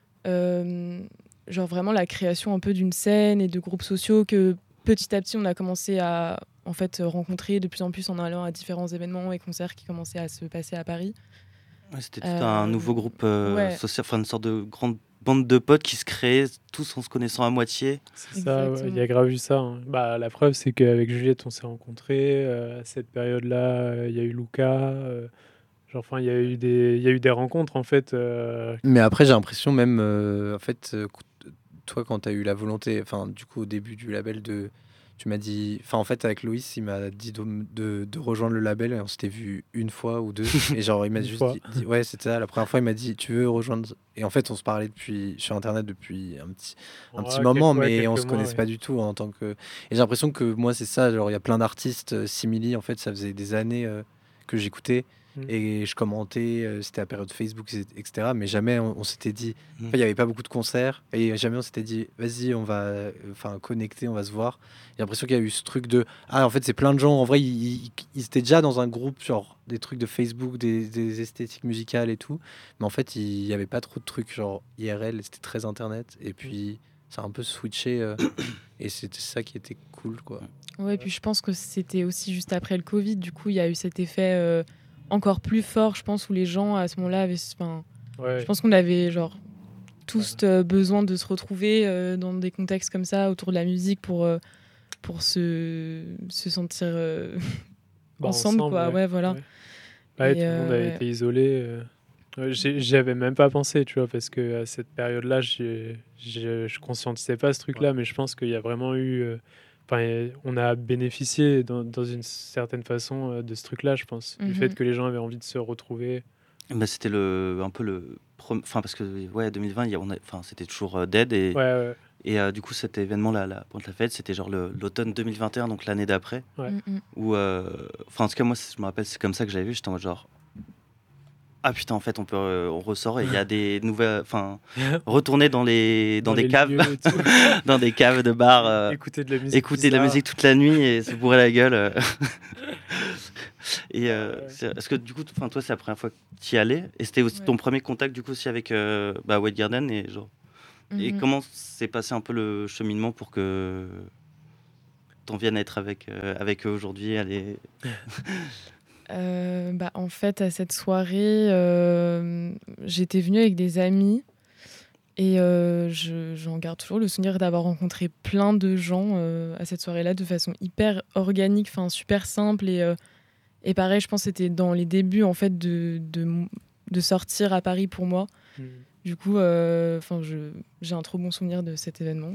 euh, genre vraiment la création un peu d'une scène et de groupes sociaux que petit à petit, on a commencé à en fait rencontrer de plus en plus en allant à différents événements et concerts qui commençaient à se passer à Paris. Ouais, c'était tout Euh, un nouveau groupe euh, ouais. social, enfin une sorte de grande bande de potes qui se créait tous en se connaissant à moitié. C'est ça, ouais, il Exactement. y a grave eu ça. hein. Bah, la preuve, c'est qu'avec Juliette, on s'est rencontrés. euh, à cette période-là, euh, il y a eu Luca. euh, genre, enfin, il y a eu des, il y a eu des rencontres en fait. euh, Mais après, j'ai l'impression même, euh, en fait, euh, cou- toi, quand tu as eu la volonté, enfin, du coup, au début du label, de, tu m'as dit, enfin, en fait, avec Loïs, il m'a dit de, de, de rejoindre le label et on s'était vu une fois ou deux. Et genre, il m'a Une juste fois. dit, dit- ouais, c'était ça. La première fois, il m'a dit, tu veux rejoindre. Et en fait, on se parlait depuis, sur Internet depuis un petit, un ouais, petit moment, quelques- ouais, mais on quelques se mois, connaissait ouais. pas du tout en tant que. Et j'ai l'impression que moi, c'est ça. Genre, il y a plein d'artistes euh, simili. En fait, ça faisait des années euh, que j'écoutais. Mm. Et je commentais, euh, c'était à la période Facebook, et cetera. Mais jamais on, on s'était dit, Mm. enfin, il n'y avait pas beaucoup de concerts. Et jamais on s'était dit, vas-y, on va euh, enfin connecter, on va se voir. J'ai l'impression qu'il y a eu ce truc de, ah, en fait, c'est plein de gens. En vrai, ils, ils- ils étaient déjà dans un groupe, genre des trucs de Facebook, des, des esthétiques musicales et tout. Mais en fait, il n'y avait pas trop de trucs, genre I R L, c'était très Internet. Et puis, ça a un peu switché. euh, et c'était ça qui était cool, quoi. Ouais, puis je pense que c'était aussi juste après le Covid. Du coup, il y a eu cet effet euh, encore plus fort, je pense, où les gens, à ce moment-là, avaient... Enfin, Ouais. je pense qu'on avait, genre, tous euh, besoin de se retrouver euh, dans des contextes comme ça, autour de la musique, pour, euh, pour se, se sentir euh, Bah, ensemble, quoi. ouais. Ouais, voilà. Ouais, Ouais, Et, tout le monde euh, a ouais. été isolé. euh. Ouais, j'ai- J'y avais même pas pensé, tu vois, parce que à cette période-là, j'ai- j'ai- je conscientisais pas ce truc-là, mais je pense qu'il y a vraiment eu. euh, Enfin, euh, on a bénéficié dans, dans une certaine façon euh, de ce truc-là, je pense. Du fait Mhm. que les gens avaient envie de se retrouver. Bah, c'était le, un peu le. prom- Enfin, parce que, ouais, deux mille vingt, il y a- on a- enfin, c'était toujours euh, dead. Et, Ouais, ouais, et euh, du coup, cet événement-là, la Pointe la Fête, c'était genre le- l'automne deux mille vingt et un, donc l'année d'après. ouais. Mm, mm. Où, euh, enfin, en tout cas, moi, c'est- je me rappelle, c'est comme ça que j'avais vu. J'étais en mode genre. Ah putain, en fait, on peut, euh, on ressort et il y a des nouvelles. Enfin, retourner dans les, dans, des les caves, lieux et tout. dans des caves de bars, euh, Écouter de la musique. écouter de la bizarre. musique toute la nuit et se bourrer la gueule. euh. Et euh, Ouais. c'est- est-ce que du coup, enfin, toi, c'est la première fois que tu y allais et c'était aussi Ouais. ton premier contact du coup aussi avec euh, bah, White Garden et genre. Et Mhm. comment s'est passé un peu le cheminement pour que t'en viennes à être avec euh, avec eux aujourd'hui, aller. Euh, bah, en fait, à cette soirée, euh, j'étais venue avec des amis et euh, je- j'en garde toujours le souvenir d'avoir rencontré plein de gens euh, à cette soirée-là de façon hyper organique, enfin super simple et, euh, et pareil, je pense que c'était dans les débuts en fait de, de, m- de sortir à Paris pour moi. Mm. Du coup, euh, 'fin, je- j'ai un trop bon souvenir de cet événement.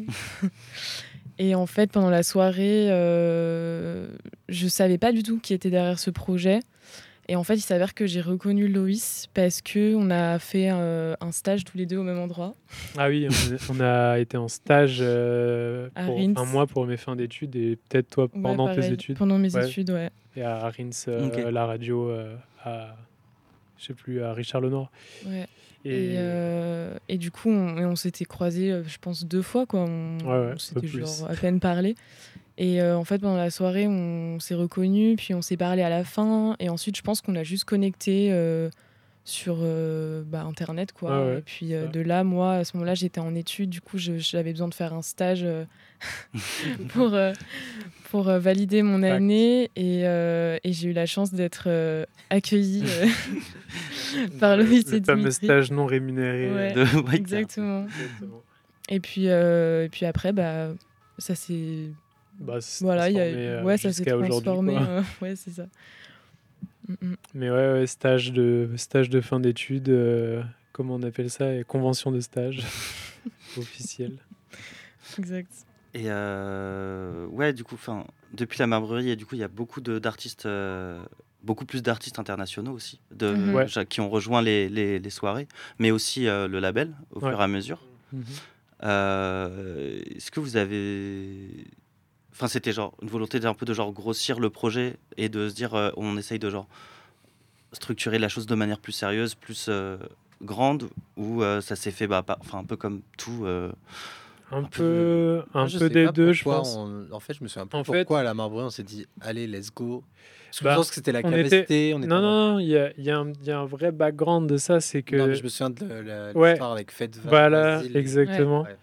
Et en fait, pendant la soirée, euh, je savais pas du tout qui était derrière ce projet. Et en fait, il s'avère que j'ai reconnu Loïs parce que on a fait euh, un stage tous les deux au même endroit. Ah oui, on, on a été en stage euh, À pour, Reims. enfin, moi pour mes fins d'études et peut-être toi Ouais, pendant tes pareil, études. Pendant mes Ouais. études, ouais. Et à Reims, euh, Ok. la radio euh, à, je sais plus, à Richard Lenoir. ouais. Et, Et, euh, et du coup, on, et on s'était croisés, euh, je pense, deux fois. Quoi. On, Ouais, ouais, on un s'était peu plus. genre à peine parlé. Et euh, en fait, pendant la soirée, on s'est reconnus, puis on s'est parlé à la fin. Et ensuite, je pense qu'on a juste connecté euh, sur euh, bah, Internet. Quoi. Ouais, ouais, et puis euh, ça. de là, moi, à ce moment-là, j'étais en études. Du coup, je- j'avais besoin de faire un stage euh, pour, euh, pour euh, valider mon Fact. année. Et, euh, et j'ai eu la chance d'être euh, accueillie euh, par Loïs le et fameux Dimitri. stage non rémunéré. Ouais. de White Garden. Exactement. Exactement. Et puis, euh, et puis après, bah, ça s'est Bah, c'est voilà, il y a- transformé, euh, ouais, ça s'est jusqu'à aujourd'hui, transformé. quoi. euh, ouais, c'est ça. Mm, mm. Mais ouais, ouais, stage de, stage de fin d'études, euh, comment on appelle ça? Et convention de stage officielle. Exact. Et euh, ouais, du coup, enfin, depuis la Marbrerie, et du coup, il y a beaucoup de- d'artistes, euh, beaucoup plus d'artistes internationaux aussi, de, Mhm. Ouais. ja- qui ont rejoint les, les- les soirées, mais aussi euh, le label au Ouais. fur et à mesure. Mhm. Euh, Est-ce que vous avez, enfin, c'était genre une volonté d'un peu de genre grossir le projet et de se dire, euh, on essaye de genre structurer la chose de manière plus sérieuse, plus euh, grande, ou euh, ça s'est fait, bah, pas- enfin, un peu comme tout. euh, Un Un peu, un Moi, je peu sais des pas deux, je pourquoi pense. on- En fait, je me souviens plus En fait- pourquoi à la Marbrerie on s'est dit allez, let's go. Parce que Bah, je pense que c'était la on capacité. était- On était Non, en mode- non, non, il y a, il y a un- il y a un vrai background de ça, c'est que... Non, mais je me souviens de la- Ouais. l'histoire avec Fedva. Voilà, Basile et- exactement. Ouais.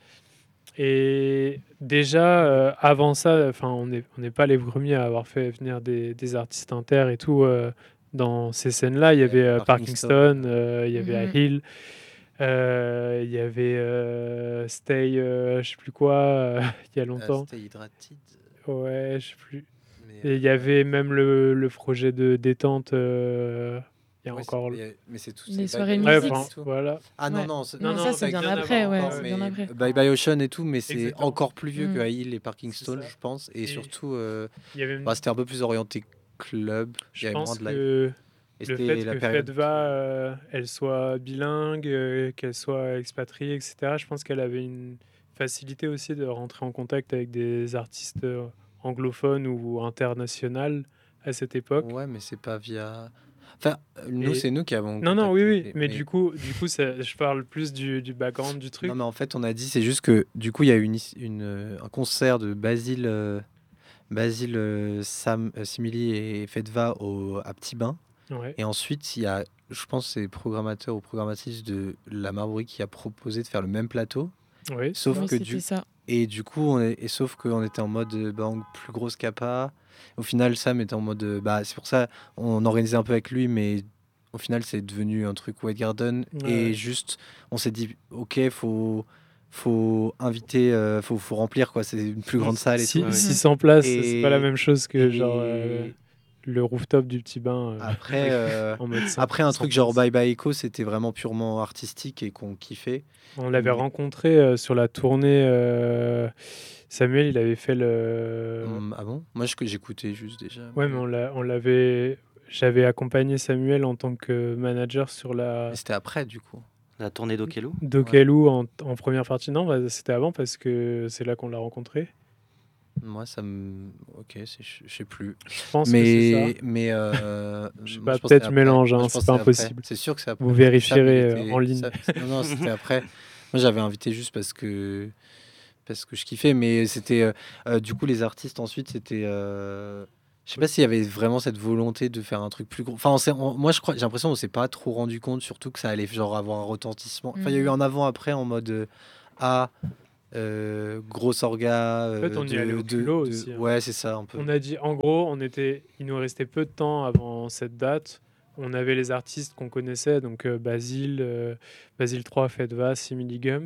Et déjà, euh, avant ça, enfin, on n'est on n'est pas les premiers à avoir fait venir des, des artistes inter et tout. euh, dans ces scènes-là, il y Il y avait avait euh, Parkinston. Parkinston, euh, il y avait Mhm. Hill, euh, il y avait euh, Stay, euh, je sais plus quoi, euh, il y a Euh, longtemps. C'était Hydrated. Ouais, je sais plus. mais, Et il y euh, avait même le, le projet de détente. euh, Il y a ouais, encore. c'est- mais, mais c'est tout. Les c'est soirées Bye Ouais, Bye musiques. enfin, Ocean et tout. voilà. Ah non, Ouais. non, c'est- Non, non, ça, non, c'est bien bien après, avant ouais, encore, c'est mais bien après. Bye Bye Ocean et tout, mais c'est Exactement. encore plus vieux Mm. que Hill et Parkinston, C'est ça. je pense. Et, Et- surtout, euh, Il y avait une- bah, c'était un peu plus orienté club. Il y Je avait pense moins de live. que Et le c'était fait la que période. Fedva, euh, elle soit bilingue, euh, qu'elle soit expatriée, et cetera, je pense qu'elle avait une facilité aussi de rentrer en contact avec des artistes euh, anglophones ou internationaux à cette époque. Ouais, mais c'est pas via. Enfin, euh, nous, Et- c'est nous qui avons. Non, non, oui, contacté, oui, mais, du coup, du coup ça, je parle plus du, du background du truc. Non, mais en fait, on a dit, c'est juste que du coup, il y a eu une, is- une, euh, un concert de Basile, euh, Basile euh, Sam, euh, Simili et Fedva au, à Petit Bain. Ouais. Et ensuite, il y a, je pense, c'est programmateur ou programmatrice de la Marbrerie qui a proposé de faire le même plateau. Oui, Sauf Oui, que c'était du ça. Et du coup, on est, et sauf qu'on était en mode euh, bah, en plus grosse capa. Au final, Sam était en mode. euh, Bah, c'est pour ça on organisait un peu avec lui, mais au final, c'est devenu un truc White Garden. Ouais, et ouais. juste, on s'est dit, ok, faut, faut inviter, euh, faut, faut remplir quoi. C'est une plus grande salle et Si- tout. ouais. six cents places, Et- c'est pas la même chose que Et genre euh, le rooftop du petit bain euh, après, euh, en mode cent- après un cent truc genre places. Bye Bye Echo, c'était vraiment purement artistique et qu'on kiffait. On l'avait Mais- rencontré euh, sur la tournée. euh, Samuel, il avait fait le. Hum, ah bon? Moi, je- j'écoutais juste déjà. Ouais, mais on l'a- on l'avait. J'avais accompagné Samuel en tant que manager sur la Mais c'était après, du coup. La tournée d'Okelu. Dokelou en, en première partie. Non, bah, c'était avant parce que c'est là qu'on l'a rencontré. Moi, ça me. Ok, c'est- je je sais plus. Je pense que c'est Mais, ça. mais euh, Je sais moi, pas, pense que peut-être c'est je après. mélange, Moi, hein, je c'est pense pas que après. impossible. C'est sûr que c'est après. Vous parce que vérifierez, Sam, il euh, en ligne. Sam- Non, non, c'était après. Moi, j'avais invité juste parce que parce que je kiffais, mais c'était euh, euh, du coup les artistes ensuite c'était. euh, Je sais pas s'il y avait vraiment cette volonté de faire un truc plus gros. Enfin, on s'est- on- moi, je crois, j'ai l'impression qu'on s'est pas trop rendu compte, surtout que ça allait genre avoir un retentissement. Enfin, il y a eu Mhm. un avant-après en mode euh, ah. Euh, grosse orga. En fait, euh, on y allait au de- culot de- aussi, hein. Ouais, c'est ça, un peu. On a dit, en gros, on était, il nous restait peu de temps avant cette date. On avait les artistes qu'on connaissait, donc euh, Basile, euh, Basile trois, Fedva, Similigum,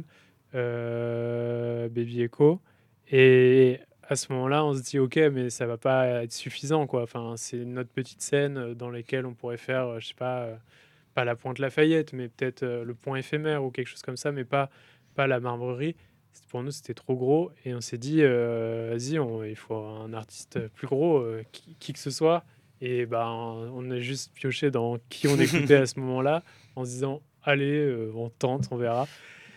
euh, Baby Echo. Et à ce moment-là, on se dit, ok, mais ça va pas être suffisant, quoi. Enfin, c'est notre petite scène euh, dans laquelle on pourrait faire, euh, je sais pas, euh, pas la Pointe Lafayette, mais peut-être euh, le Point éphémère ou quelque chose comme ça, mais pas, pas la Marbrerie. C'est- Pour nous, c'était trop gros et on s'est dit, euh, vas-y, on- il faut un artiste plus gros, euh, qui, qui que ce soit. Et ben, on a juste pioché dans qui on écoutait à ce moment-là en se disant, allez, euh, on tente, on verra.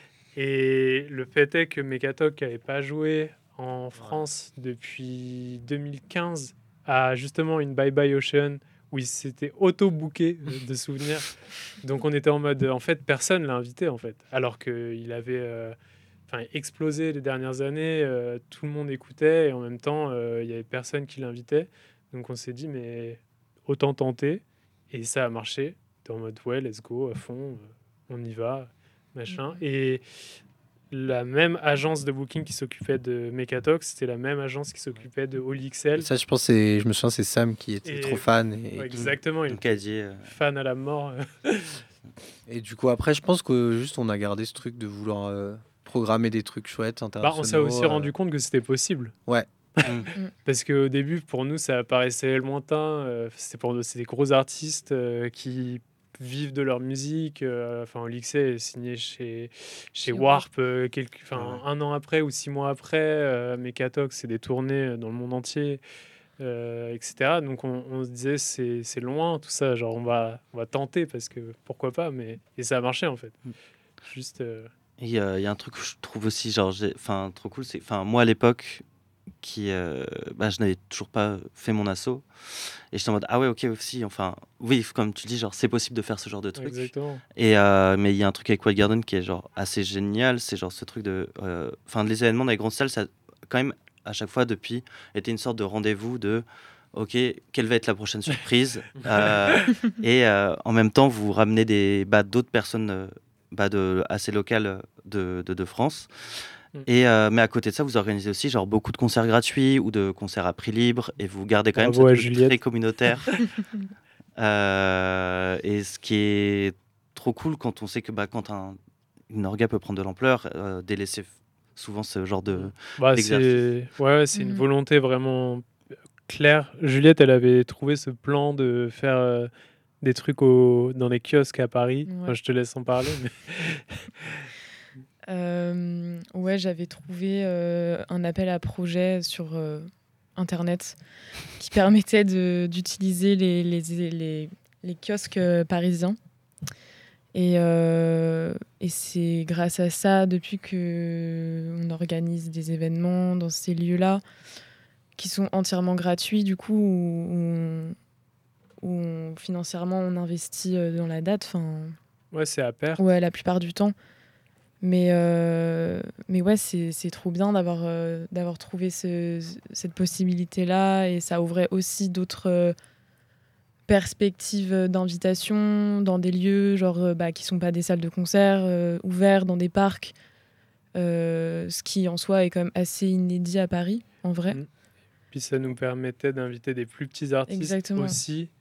Et le fait est que Mekatoc n'avait pas joué en France depuis deux mille quinze à justement une Bye Bye Ocean où il s'était auto-booké euh, de souvenirs. Donc on était en mode, en fait, personne l'a invité en fait, alors qu'il avait euh, enfin, explosé les dernières années, euh, tout le monde écoutait et en même temps, euh, il y avait personne qui l'invitait. Donc on s'est dit, mais autant tenter. Et ça a marché. T'es en mode, ouais, let's go, à fond, euh, on y va, machin. Et la même agence de booking qui s'occupait de Mekatox, c'était la même agence qui s'occupait de All X L. Et ça, je pense, c'est- je me souviens, c'est Sam qui était Et- trop fan. Et, Ouais, exactement, une Donc, a dit. euh, fan à la mort. et du coup, après, je pense que juste on a gardé ce truc de vouloir euh, programmer des trucs chouettes, Bah, internationaux. on s'est aussi euh, rendu compte que c'était possible. Ouais. mm. Parce qu'au début, pour nous, ça paraissait lointain. euh, c'était pour nous, c'est des gros artistes euh, qui vivent de leur musique. euh, Enfin, Olixé est signé chez, chez Chez Warp, euh, quelques, enfin, Ouais. un an après ou six mois après. Euh, Mekatox, c'est des tournées dans le monde entier, euh, et cetera. Donc, on, on se disait, c'est c'est loin, tout ça. Genre, on va, on va tenter parce que pourquoi pas. Mais... Et ça a marché, en fait. Mm. Juste. euh, Et il y, a il y a un truc que je trouve aussi genre j'ai- enfin trop cool, c'est enfin moi à l'époque qui euh, bah, je n'avais toujours pas fait mon assaut et j'étais en mode ah ouais ok aussi enfin oui comme tu dis genre c'est possible de faire ce genre de truc Exactement. et euh, mais il y a un truc avec Wild Garden qui est genre assez génial, c'est genre ce truc de euh, enfin les événements dans les grandes salles ça a quand même à chaque fois depuis été une sorte de rendez-vous de ok quelle va être la prochaine surprise. Euh, et euh, en même temps vous ramenez des bah, d'autres personnes euh, bah, de, assez locales de, de, de France. Mm. Et, euh, mais à côté de ça, vous organisez aussi genre, beaucoup de concerts gratuits ou de concerts à prix libre et vous gardez quand Bravo même à ce truc Juliette. très communautaire. Euh, et ce qui est trop cool quand on sait que bah, quand un, une orga peut prendre de l'ampleur, euh, délaisser f- souvent ce genre de... Bah, d'exercice. c'est ouais, ouais, c'est une Mhm. volonté vraiment claire. Juliette, elle avait trouvé ce plan de faire euh, des trucs au, dans les kiosques à Paris. Ouais. Enfin, je te laisse en parler. Mais... Euh, ouais, j'avais trouvé euh, un appel à projet sur euh, Internet qui permettait de- d'utiliser les, les, les, les kiosques euh, parisiens. Et, euh, et c'est grâce à ça, depuis qu'on organise des événements dans ces lieux-là, qui sont entièrement gratuits, du coup, où, où on- où on- financièrement on investit euh, dans la date. Enfin, Ouais, c'est à perte. ouais, la plupart du temps. Mais, euh, mais ouais, c'est c'est trop bien d'avoir euh, d'avoir trouvé ce- cette possibilité-là. Et ça ouvrait aussi d'autres euh, perspectives d'invitation dans des lieux genre, euh, bah, qui ne sont pas des salles de concert, euh, ouverts dans des parcs. Euh, ce qui en soi est quand même assez inédit à Paris, en vrai. Mm. Puis ça nous permettait d'inviter des plus petits artistes Exactement. aussi,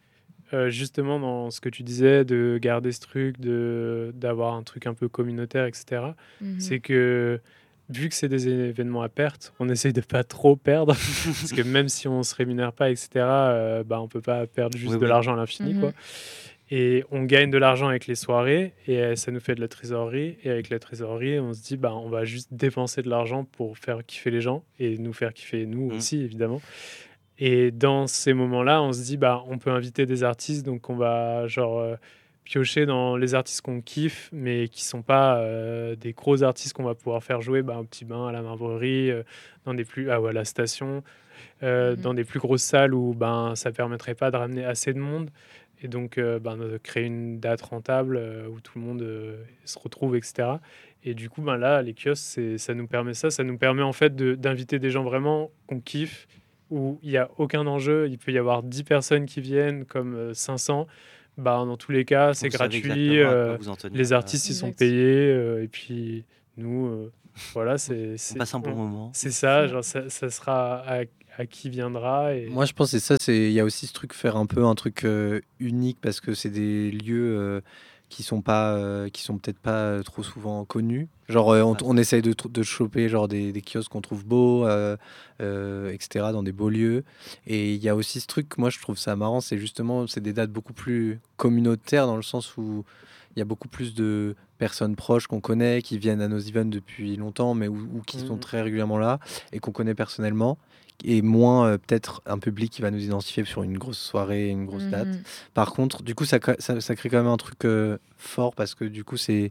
euh, justement dans ce que tu disais, de garder ce truc, de, d'avoir un truc un peu communautaire, et cetera. Mhm. C'est que vu que c'est des événements à perte, on essaye de pas trop perdre. Parce que même si on se rémunère pas, et cetera, euh, bah, on peut pas perdre juste Oui, de oui. l'argent à l'infini, Mhm. quoi. Et on gagne de l'argent avec les soirées et euh, ça nous fait de la trésorerie. Et avec la trésorerie, on se dit, bah, on va juste dépenser de l'argent pour faire kiffer les gens et nous faire kiffer nous Mm. aussi, évidemment. Et dans ces moments-là, on se dit, bah, on peut inviter des artistes, donc on va genre euh, piocher dans les artistes qu'on kiffe, mais qui sont pas euh, des gros artistes qu'on va pouvoir faire jouer bah, au Petit Bain, à la Marbrerie, euh, dans des plus, ah, ouais, à la station, euh, Mhm. dans des plus grosses salles où ben, ça permettrait pas de ramener assez de monde. Et donc, euh, ben, de créer une date rentable euh, où tout le monde euh, se retrouve, et cetera. Et du coup, ben là, les kiosques, c'est, ça nous permet ça. Ça nous permet en fait de, d'inviter des gens vraiment qu'on kiffe, où il n'y a aucun enjeu. Il peut y avoir dix personnes qui viennent, comme euh, cinq cents. Bah, dans tous les cas, c'est Vous savez gratuit. exactement à quoi euh, vous en tenir. les euh, artistes, ils sont Exact. payés. euh, et puis, nous, euh, voilà, c'est, On c'est, passe un bon on- moment. c'est C'est ça. ça. Genre, ça, ça sera à, à qui viendra. Et... Moi, je pense que c'est ça. C'est il y a aussi ce truc faire un peu un truc euh, unique parce que c'est des lieux euh, qui sont pas euh, qui sont peut-être pas euh, trop souvent connus. Genre, euh, on, Ouais. on essaye de, tr- de choper genre des, des kiosques qu'on trouve beaux, euh, euh, et cetera dans des beaux lieux. Et il y a aussi ce truc. Moi, je trouve ça marrant. C'est justement c'est des dates beaucoup plus communautaires dans le sens où il y a beaucoup plus de personnes proches qu'on connaît qui viennent à nos events depuis longtemps, mais ou, ou qui sont Mm. très régulièrement là et qu'on connaît personnellement et moins euh, peut-être un public qui va nous identifier sur une grosse soirée, une grosse date. Mhm. Par contre, du coup, ça, cra- ça, ça crée quand même un truc euh, fort parce que du coup, c'est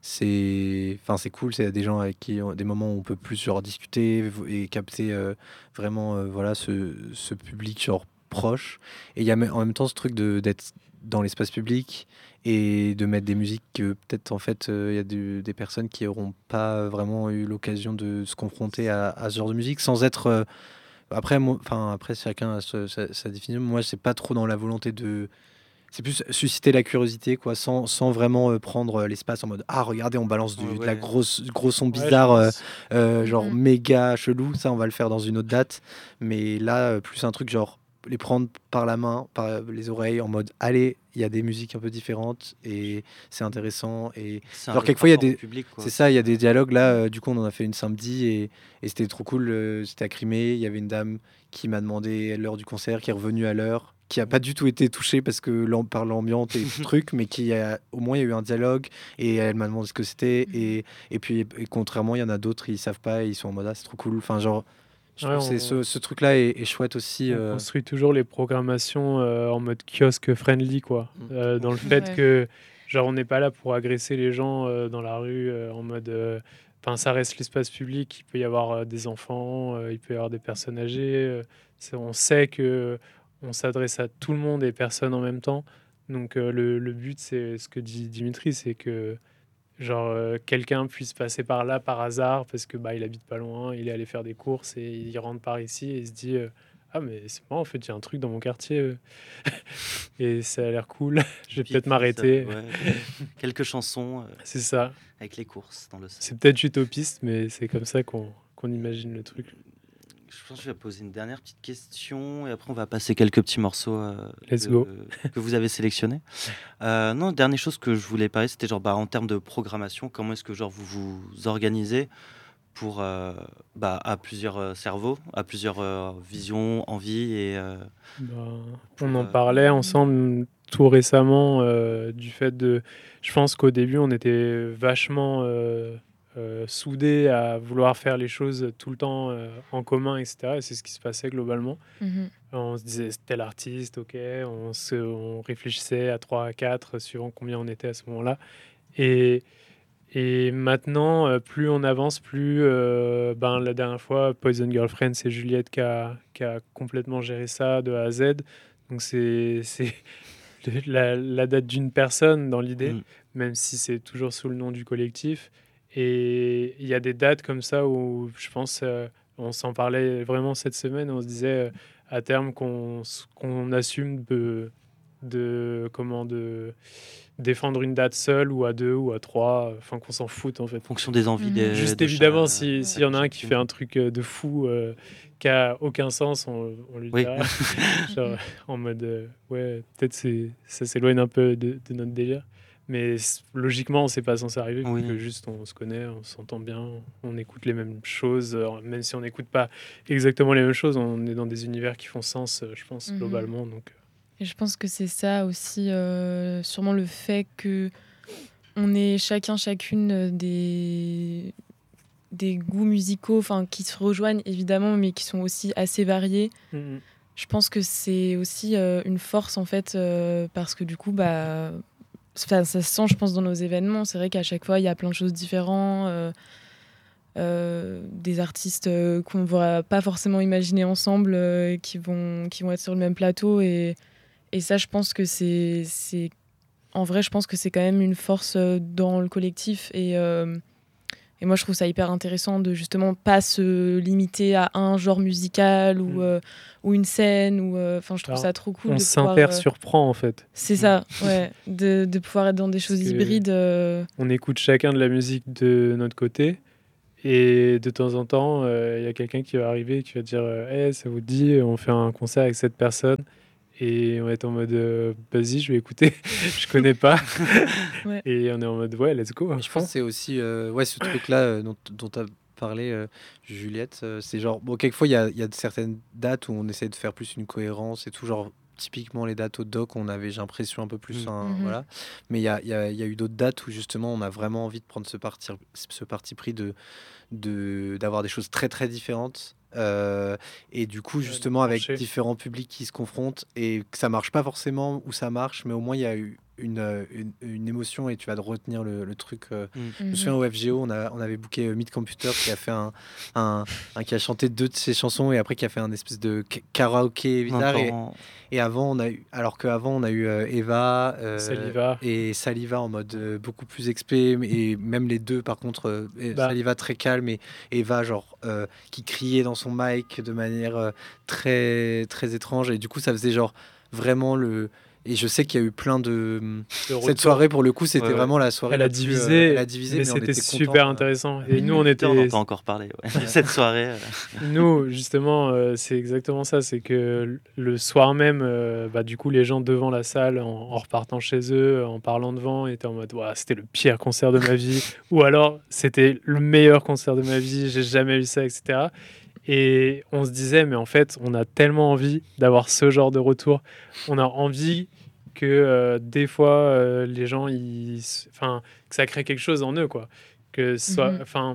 c'est enfin c'est cool, c'est des gens avec qui on- des moments où on peut plus genre discuter et capter euh, vraiment euh, voilà ce, ce public genre proche. Et il y a me- en même temps ce truc de d'être dans l'espace public et de mettre des musiques que peut-être en fait euh, il y a du- des personnes qui auront pas vraiment eu l'occasion de se confronter à, à ce genre de musique sans être euh, après, moi, enfin, après, chacun a ce- sa, sa définition. Moi, c'est pas trop dans la volonté de. C'est plus susciter la curiosité, quoi, sans, sans vraiment euh, prendre euh, l'espace en mode ah, regardez, on balance Ouais, du, de la ouais. grosse, gros son Ouais, je bizarre, euh, pense. euh, genre Mhm. méga chelou. Ça, on va le faire dans une autre date. Mais là, euh, plus un truc genre les prendre par la main, par euh, les oreilles, en mode allez, il y a des musiques un peu différentes et c'est intéressant. Et C'est un genre, vrai quelquois, il y a rapport au des. public, quoi, C'est ça, il aussi. y a des euh. dialogues là. Mhm. euh, du coup, on en a fait une samedi et, et c'était trop cool. euh, c'était à Crimée. Il y avait une dame qui m'a demandé l'heure du concert, qui est revenue à l'heure, qui a pas du tout été touchée parce que l'am- par l'ambiance et tout truc, mais qui a au moins il y a eu un dialogue et elle m'a demandé ce que c'était Mhm. et, et puis et contrairement il y en a d'autres ils savent pas et ils sont en mode ah c'est trop cool. Enfin genre je Ouais, trouve que c'est on, ce, ce truc là est, est chouette aussi. on euh. construit toujours les programmations euh, en mode kiosque friendly, quoi. Mm. Euh, dans le fait Ouais. que, genre, on n'est pas là pour agresser les gens euh, dans la rue euh, en mode. euh, Enfin, ça reste l'espace public. Il peut y avoir euh, des enfants, euh, il peut y avoir des personnes âgées. euh, c'est- on sait que on s'adresse à tout le monde et personne en même temps. Donc, euh, le, le but, c'est ce que dit Dimitri, c'est que genre euh, quelqu'un puisse passer par là par hasard parce que bah il habite pas loin, il est allé faire des courses et il rentre par ici et il se dit euh, ah mais c'est moi en fait, il y a un truc dans mon quartier euh, et ça a l'air cool, je vais peut-être Petite liste, euh, m'arrêter. ouais. Quelques chansons euh, C'est ça. avec les courses dans le. C'est peut-être utopiste mais c'est comme ça qu'on qu'on imagine le truc. Je pense que je vais poser une dernière petite question et après on va passer quelques petits morceaux euh, Let's que, go. que vous avez sélectionnés. Euh, non, dernière chose que je voulais parler, c'était genre bah, en termes de programmation, comment est-ce que genre vous vous organisez pour euh, bah, à plusieurs euh, cerveaux, à plusieurs euh, visions, envies et euh, Ben, pour, on en euh, parlait Mhm. ensemble tout récemment euh, du fait de. Je pense qu'au début, on était vachement euh, euh, soudés à vouloir faire les choses tout le temps euh, en commun, et cetera. Et c'est ce qui se passait globalement. Mhm. On se disait c'est tel artiste, ok. On, se, on réfléchissait à trois à quatre suivant combien on était à ce moment-là. Et, et maintenant, euh, plus on avance, plus euh, ben, la dernière fois, Poison Girlfriend, c'est Juliette qui a, qui a complètement géré ça de A à Z. Donc c'est c'est le- la, la date d'une personne dans l'idée, mm, même si c'est toujours sous le nom du collectif. Et il y a des dates comme ça où je pense, euh, on s'en parlait vraiment cette semaine, on se disait euh, à terme qu'on s- qu'on assume de de comment de défendre une date seule ou à deux ou à trois, enfin qu'on s'en foute en fait. En fonction des envies Mhm. des. Juste de évidemment, chaque- si- s'il y en a un qui fait un truc euh, de fou euh, qui a aucun sens, on, on lui Oui. dira. Genre, en mode, euh, ouais, peut-être c'est, ça s'éloigne un peu de, de notre délire. Mais c- logiquement, c'est pas censé arriver, vu Oui. que juste on se connaît, on s'entend bien, on écoute les mêmes choses. euh, Même si on n'écoute pas exactement les mêmes choses, on est dans des univers qui font sens, euh, je pense, Mhm. globalement. Donc, Et je pense que c'est ça aussi, euh, sûrement le fait que on est chacun, chacune euh, des, des goûts musicaux, enfin, qui se rejoignent évidemment, mais qui sont aussi assez variés. euh, mm, Je pense que c'est aussi euh, une force en fait, euh, parce que du coup, bah, ça, ça se sent, je pense, dans nos événements. C'est vrai qu'à chaque fois, il y a plein de choses différentes. euh, euh, des artistes euh, qu'on ne va pas forcément imaginer ensemble, euh, qui, vont, qui vont être sur le même plateau. Et, et ça, je pense que c'est, c'est... En vrai, je pense que c'est quand même une force euh, dans le collectif. Et, euh, et moi, je trouve ça hyper intéressant de justement pas se limiter à un genre musical ou, Mm. euh, ou une scène. Ou, euh, enfin, je trouve Alors, ça trop cool on de pouvoir... euh, s'inter-surprend en fait. c'est ça, ouais. De, de pouvoir être dans des choses que- hybrides. euh, On écoute chacun de la musique de notre côté. Et de temps en temps, euh, il y a quelqu'un qui va arriver et qui va dire euh, Hey, ça vous dit, on fait un concert avec cette personne. Et on va être en mode euh, Vas-y, je vais écouter. Je connais pas. Ouais. Et on est en mode Ouais, let's go. à Mais je fond. pense que c'est aussi euh, ouais, ce truc-là euh, dont, dont tu as parlé, euh, Juliette. euh, c'est genre, bon, quelquefois, il y a, il y a de certaines dates où on essaie de faire plus une cohérence et tout. Genre, typiquement, les dates au doc, on avait, j'ai l'impression, un peu plus. Mm. un- Mhm. Voilà. Mais il y a, il y a- il y a eu d'autres dates où, justement, on a vraiment envie de prendre ce parti, ce parti pris de, de, d'avoir des choses très, très différentes. Euh, et du coup, de justement, avec trancher. différents publics qui se confrontent et que ça marche pas forcément ou ça marche, mais au moins, il y a eu une, euh, une, une émotion et tu vas te retenir le, le truc. euh, je me Mhm. souviens au F G O, on, a, on avait booké euh, Mid Computer qui a fait un, un, un- qui a chanté deux de ses chansons et après qui a fait un espèce de k- karaoké bizarre. Et, N'entend- et avant, on a eu, alors qu'avant, on a eu euh, Eva euh, Saliva. et Saliva en mode euh, beaucoup plus expé. Et même les deux, par contre, euh, et Bah. Saliva très calme et Eva, genre, euh, qui criait dans son mic de manière euh, très, très étrange. Et du coup, ça faisait genre vraiment le. Et je sais qu'il y a eu plein de. de Cette retour. soirée, pour le coup, c'était Ouais, ouais. vraiment la soirée Elle a la plus, euh, divisé, elle a divisé, mais mais, on c'était était super contents, euh. intéressant. Et nous, on On était. entend encore parler ouais. de cette soirée. euh. Nous, justement, euh, c'est exactement ça. C'est que le soir même, euh, bah, du coup, les gens devant la salle, en, en repartant chez eux, en parlant devant, étaient en mode Ouah, c'était le pire concert de ma vie. Ou alors, c'était le meilleur concert de ma vie, j'ai jamais eu ça, et cetera. Et on se disait, mais en fait, on a tellement envie d'avoir ce genre de retour. On a envie que euh, des fois, euh, les gens, ils, s- enfin, que ça crée quelque chose en eux, quoi. Que ce soit, Mhm. enfin,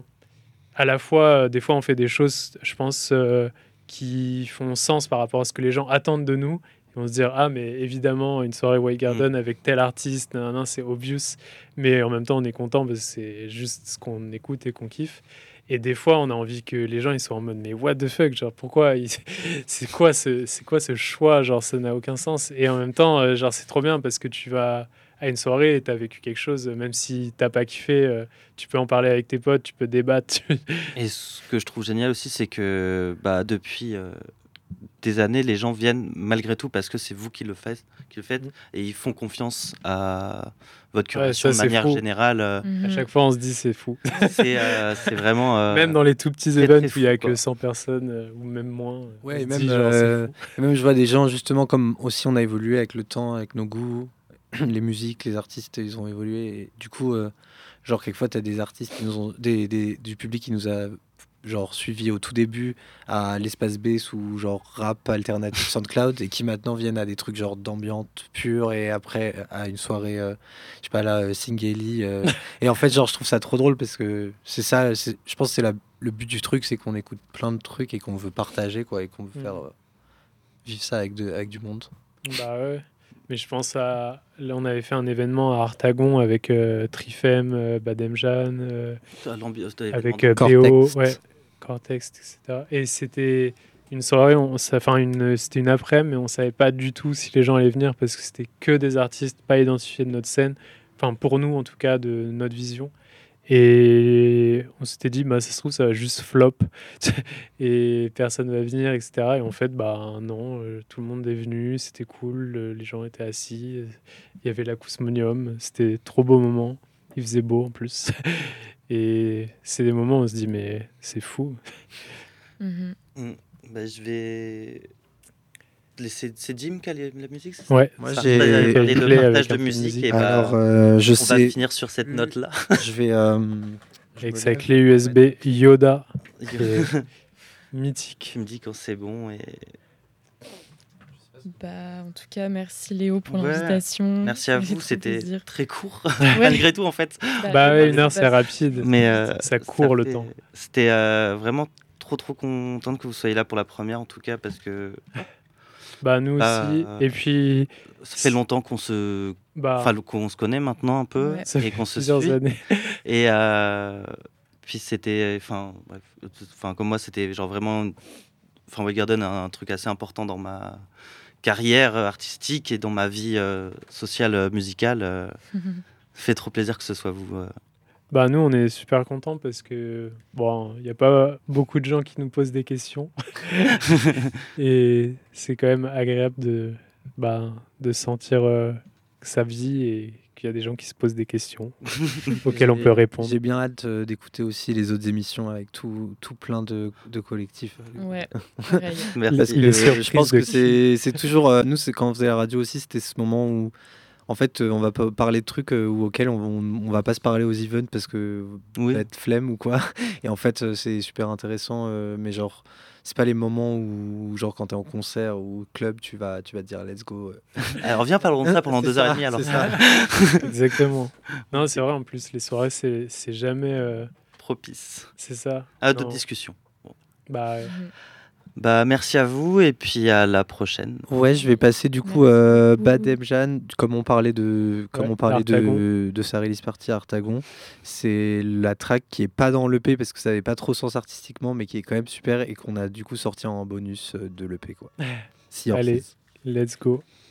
à la fois, euh, des fois, on fait des choses, je pense, euh, qui font sens par rapport à ce que les gens attendent de nous. Ils vont se dire, ah, mais évidemment, une soirée White Garden avec tel artiste, nan, nan, c'est obvious. Mais en même temps, on est content parce que c'est juste ce qu'on écoute et qu'on kiffe. Et des fois, on a envie que les gens ils soient en mode, mais what the fuck, genre, pourquoi ils- c'est quoi ce, c'est quoi ce choix, genre, ça n'a aucun sens. Et en même temps, euh, genre, c'est trop bien parce que tu vas à une soirée et t'as vécu quelque chose, même si t'as pas kiffé, euh, tu peux en parler avec tes potes, tu peux débattre. tu- Et ce que je trouve génial aussi, c'est que bah, depuis euh, des années, les gens viennent malgré tout parce que c'est vous qui le faites, qui le faites Mhm. et ils font confiance à votre Ouais, curation ça, de c'est manière fou. générale. euh, Mhm. À chaque fois, on se dit, c'est fou. c'est euh, c'est vraiment. euh, Même dans les tout petits très, events très où il y a fou, que quoi. cent personnes, euh, ou même moins. euh, on Ouais, se et même, dit, genre, c'est euh, fou. et même je vois des gens, justement, comme aussi on a évolué avec le temps, avec nos goûts, les musiques, les artistes, ils ont évolué. Et du coup, euh, genre, quelquefois, tu as des artistes, qui nous ont, des, des- du public qui nous a genre suivi au tout début à l'espace B sous genre rap alternatif SoundCloud et qui maintenant viennent à des trucs genre d'ambiance pure et après à une soirée euh, je sais pas là euh, Singeli euh. Et en fait genre je trouve ça trop drôle parce que c'est ça c'est- je pense que c'est la- le but du truc, c'est qu'on écoute plein de trucs et qu'on veut partager quoi et qu'on veut Mm. faire euh, vivre ça avec, de, avec du monde. Bah ouais. Mais je pense à. Là, on avait fait un événement à Artagon avec euh, Trifem, euh, Bademjan, euh, à l'ambiance de l'événement avec de- euh, Cortex. B O, ouais, Cortex, et cetera. Et c'était une soirée, on, ça- enfin, une, c'était une après-midi, mais on savait pas du tout si les gens allaient venir parce que c'était que des artistes pas identifiés de notre scène. Enfin, pour nous, en tout cas, de notre vision. Et on s'était dit, bah, ça se trouve, ça va juste flop et personne va venir, et cetera. Et en fait, bah non, euh, tout le monde est venu, c'était cool, euh, les gens étaient assis, euh, il y avait l'acousmonium, c'était trop beau moment, il faisait beau en plus. Et c'est des moments où on se dit, mais c'est fou. Mhm. Mm. Bah, je vais laisser. C'est Jim qui a les- la musique, c'est ça Ouais, Moi, Ça, j'ai- ça, j'avais parlé de Play avec partage un de peu de musique musique. et bah, Alors, euh, je on va sais, finir sur cette Mm. note-là. je vais. euh, je avec me sa lève. clé U S B Yoda, Tu qui est mythique. me dis quand c'est bon et Bah, en tout cas, merci Léo pour Ouais. l'invitation. merci à Ça fait vous, trop c'était plaisir. très court Ouais. malgré tout en fait. Bah ouais, ouais, une heure, c'est passe- rapide. Mais euh, Ça court le fait- temps. C'était euh, vraiment trop trop contente que vous soyez là pour la première en tout cas parce que Bah nous Bah, aussi. Et puis, ça fait longtemps qu'on se bah, enfin qu'on se connaît maintenant un peu Ouais. ça et fait qu'on se plusieurs suit années. et euh, puis c'était enfin bref enfin comme moi c'était genre vraiment enfin Wade Garden un, un truc assez important dans ma carrière euh, artistique et dans ma vie euh, sociale euh, musicale euh, ça fait trop plaisir que ce soit vous euh. Bah nous, on est super contents parce que bon, il n'y a pas beaucoup de gens qui nous posent des questions et c'est quand même agréable de, bah, de sentir euh, que ça vit et qu'il y a des gens qui se posent des questions auxquelles on J'ai- peut répondre. J'ai bien hâte euh, d'écouter aussi les autres émissions avec tout, tout plein de, de collectifs. Ouais, pareil. Merci. Parce Les que surprises je pense de que c'est c'est toujours. euh, nous, c'est quand on faisait la radio aussi, c'était ce moment où, en fait, euh, on va pas parler de trucs euh, ou auxquels on, on, on va pas se parler aux events parce que Oui. va être flemme ou quoi. Et en fait, euh, c'est super intéressant. euh, mais genre, c'est pas les moments où, genre, quand t'es en concert ou au club, tu vas, tu vas te dire let's go. euh. Alors viens parlons de ça pendant C'est deux heures et ça, demie alors c'est ça. Exactement. Non, c'est vrai, en plus, les soirées, c'est c'est jamais... euh, propice c'est ça. à d'autres Non. discussions. Bah, ouais. Bah merci à vous et puis à la prochaine. Ouais, je vais passer du coup Merci euh, beaucoup. Bad Ebjan, comme on parlait de, comme Ouais, on parlait Artagon. de, de sa release party à Artagon. C'est la track qui est pas dans l'E P parce que ça n'avait pas trop sens artistiquement, mais qui est quand même super et qu'on a du coup sorti en bonus euh, de l'E P quoi. Sea Allez. Horses. Let's go.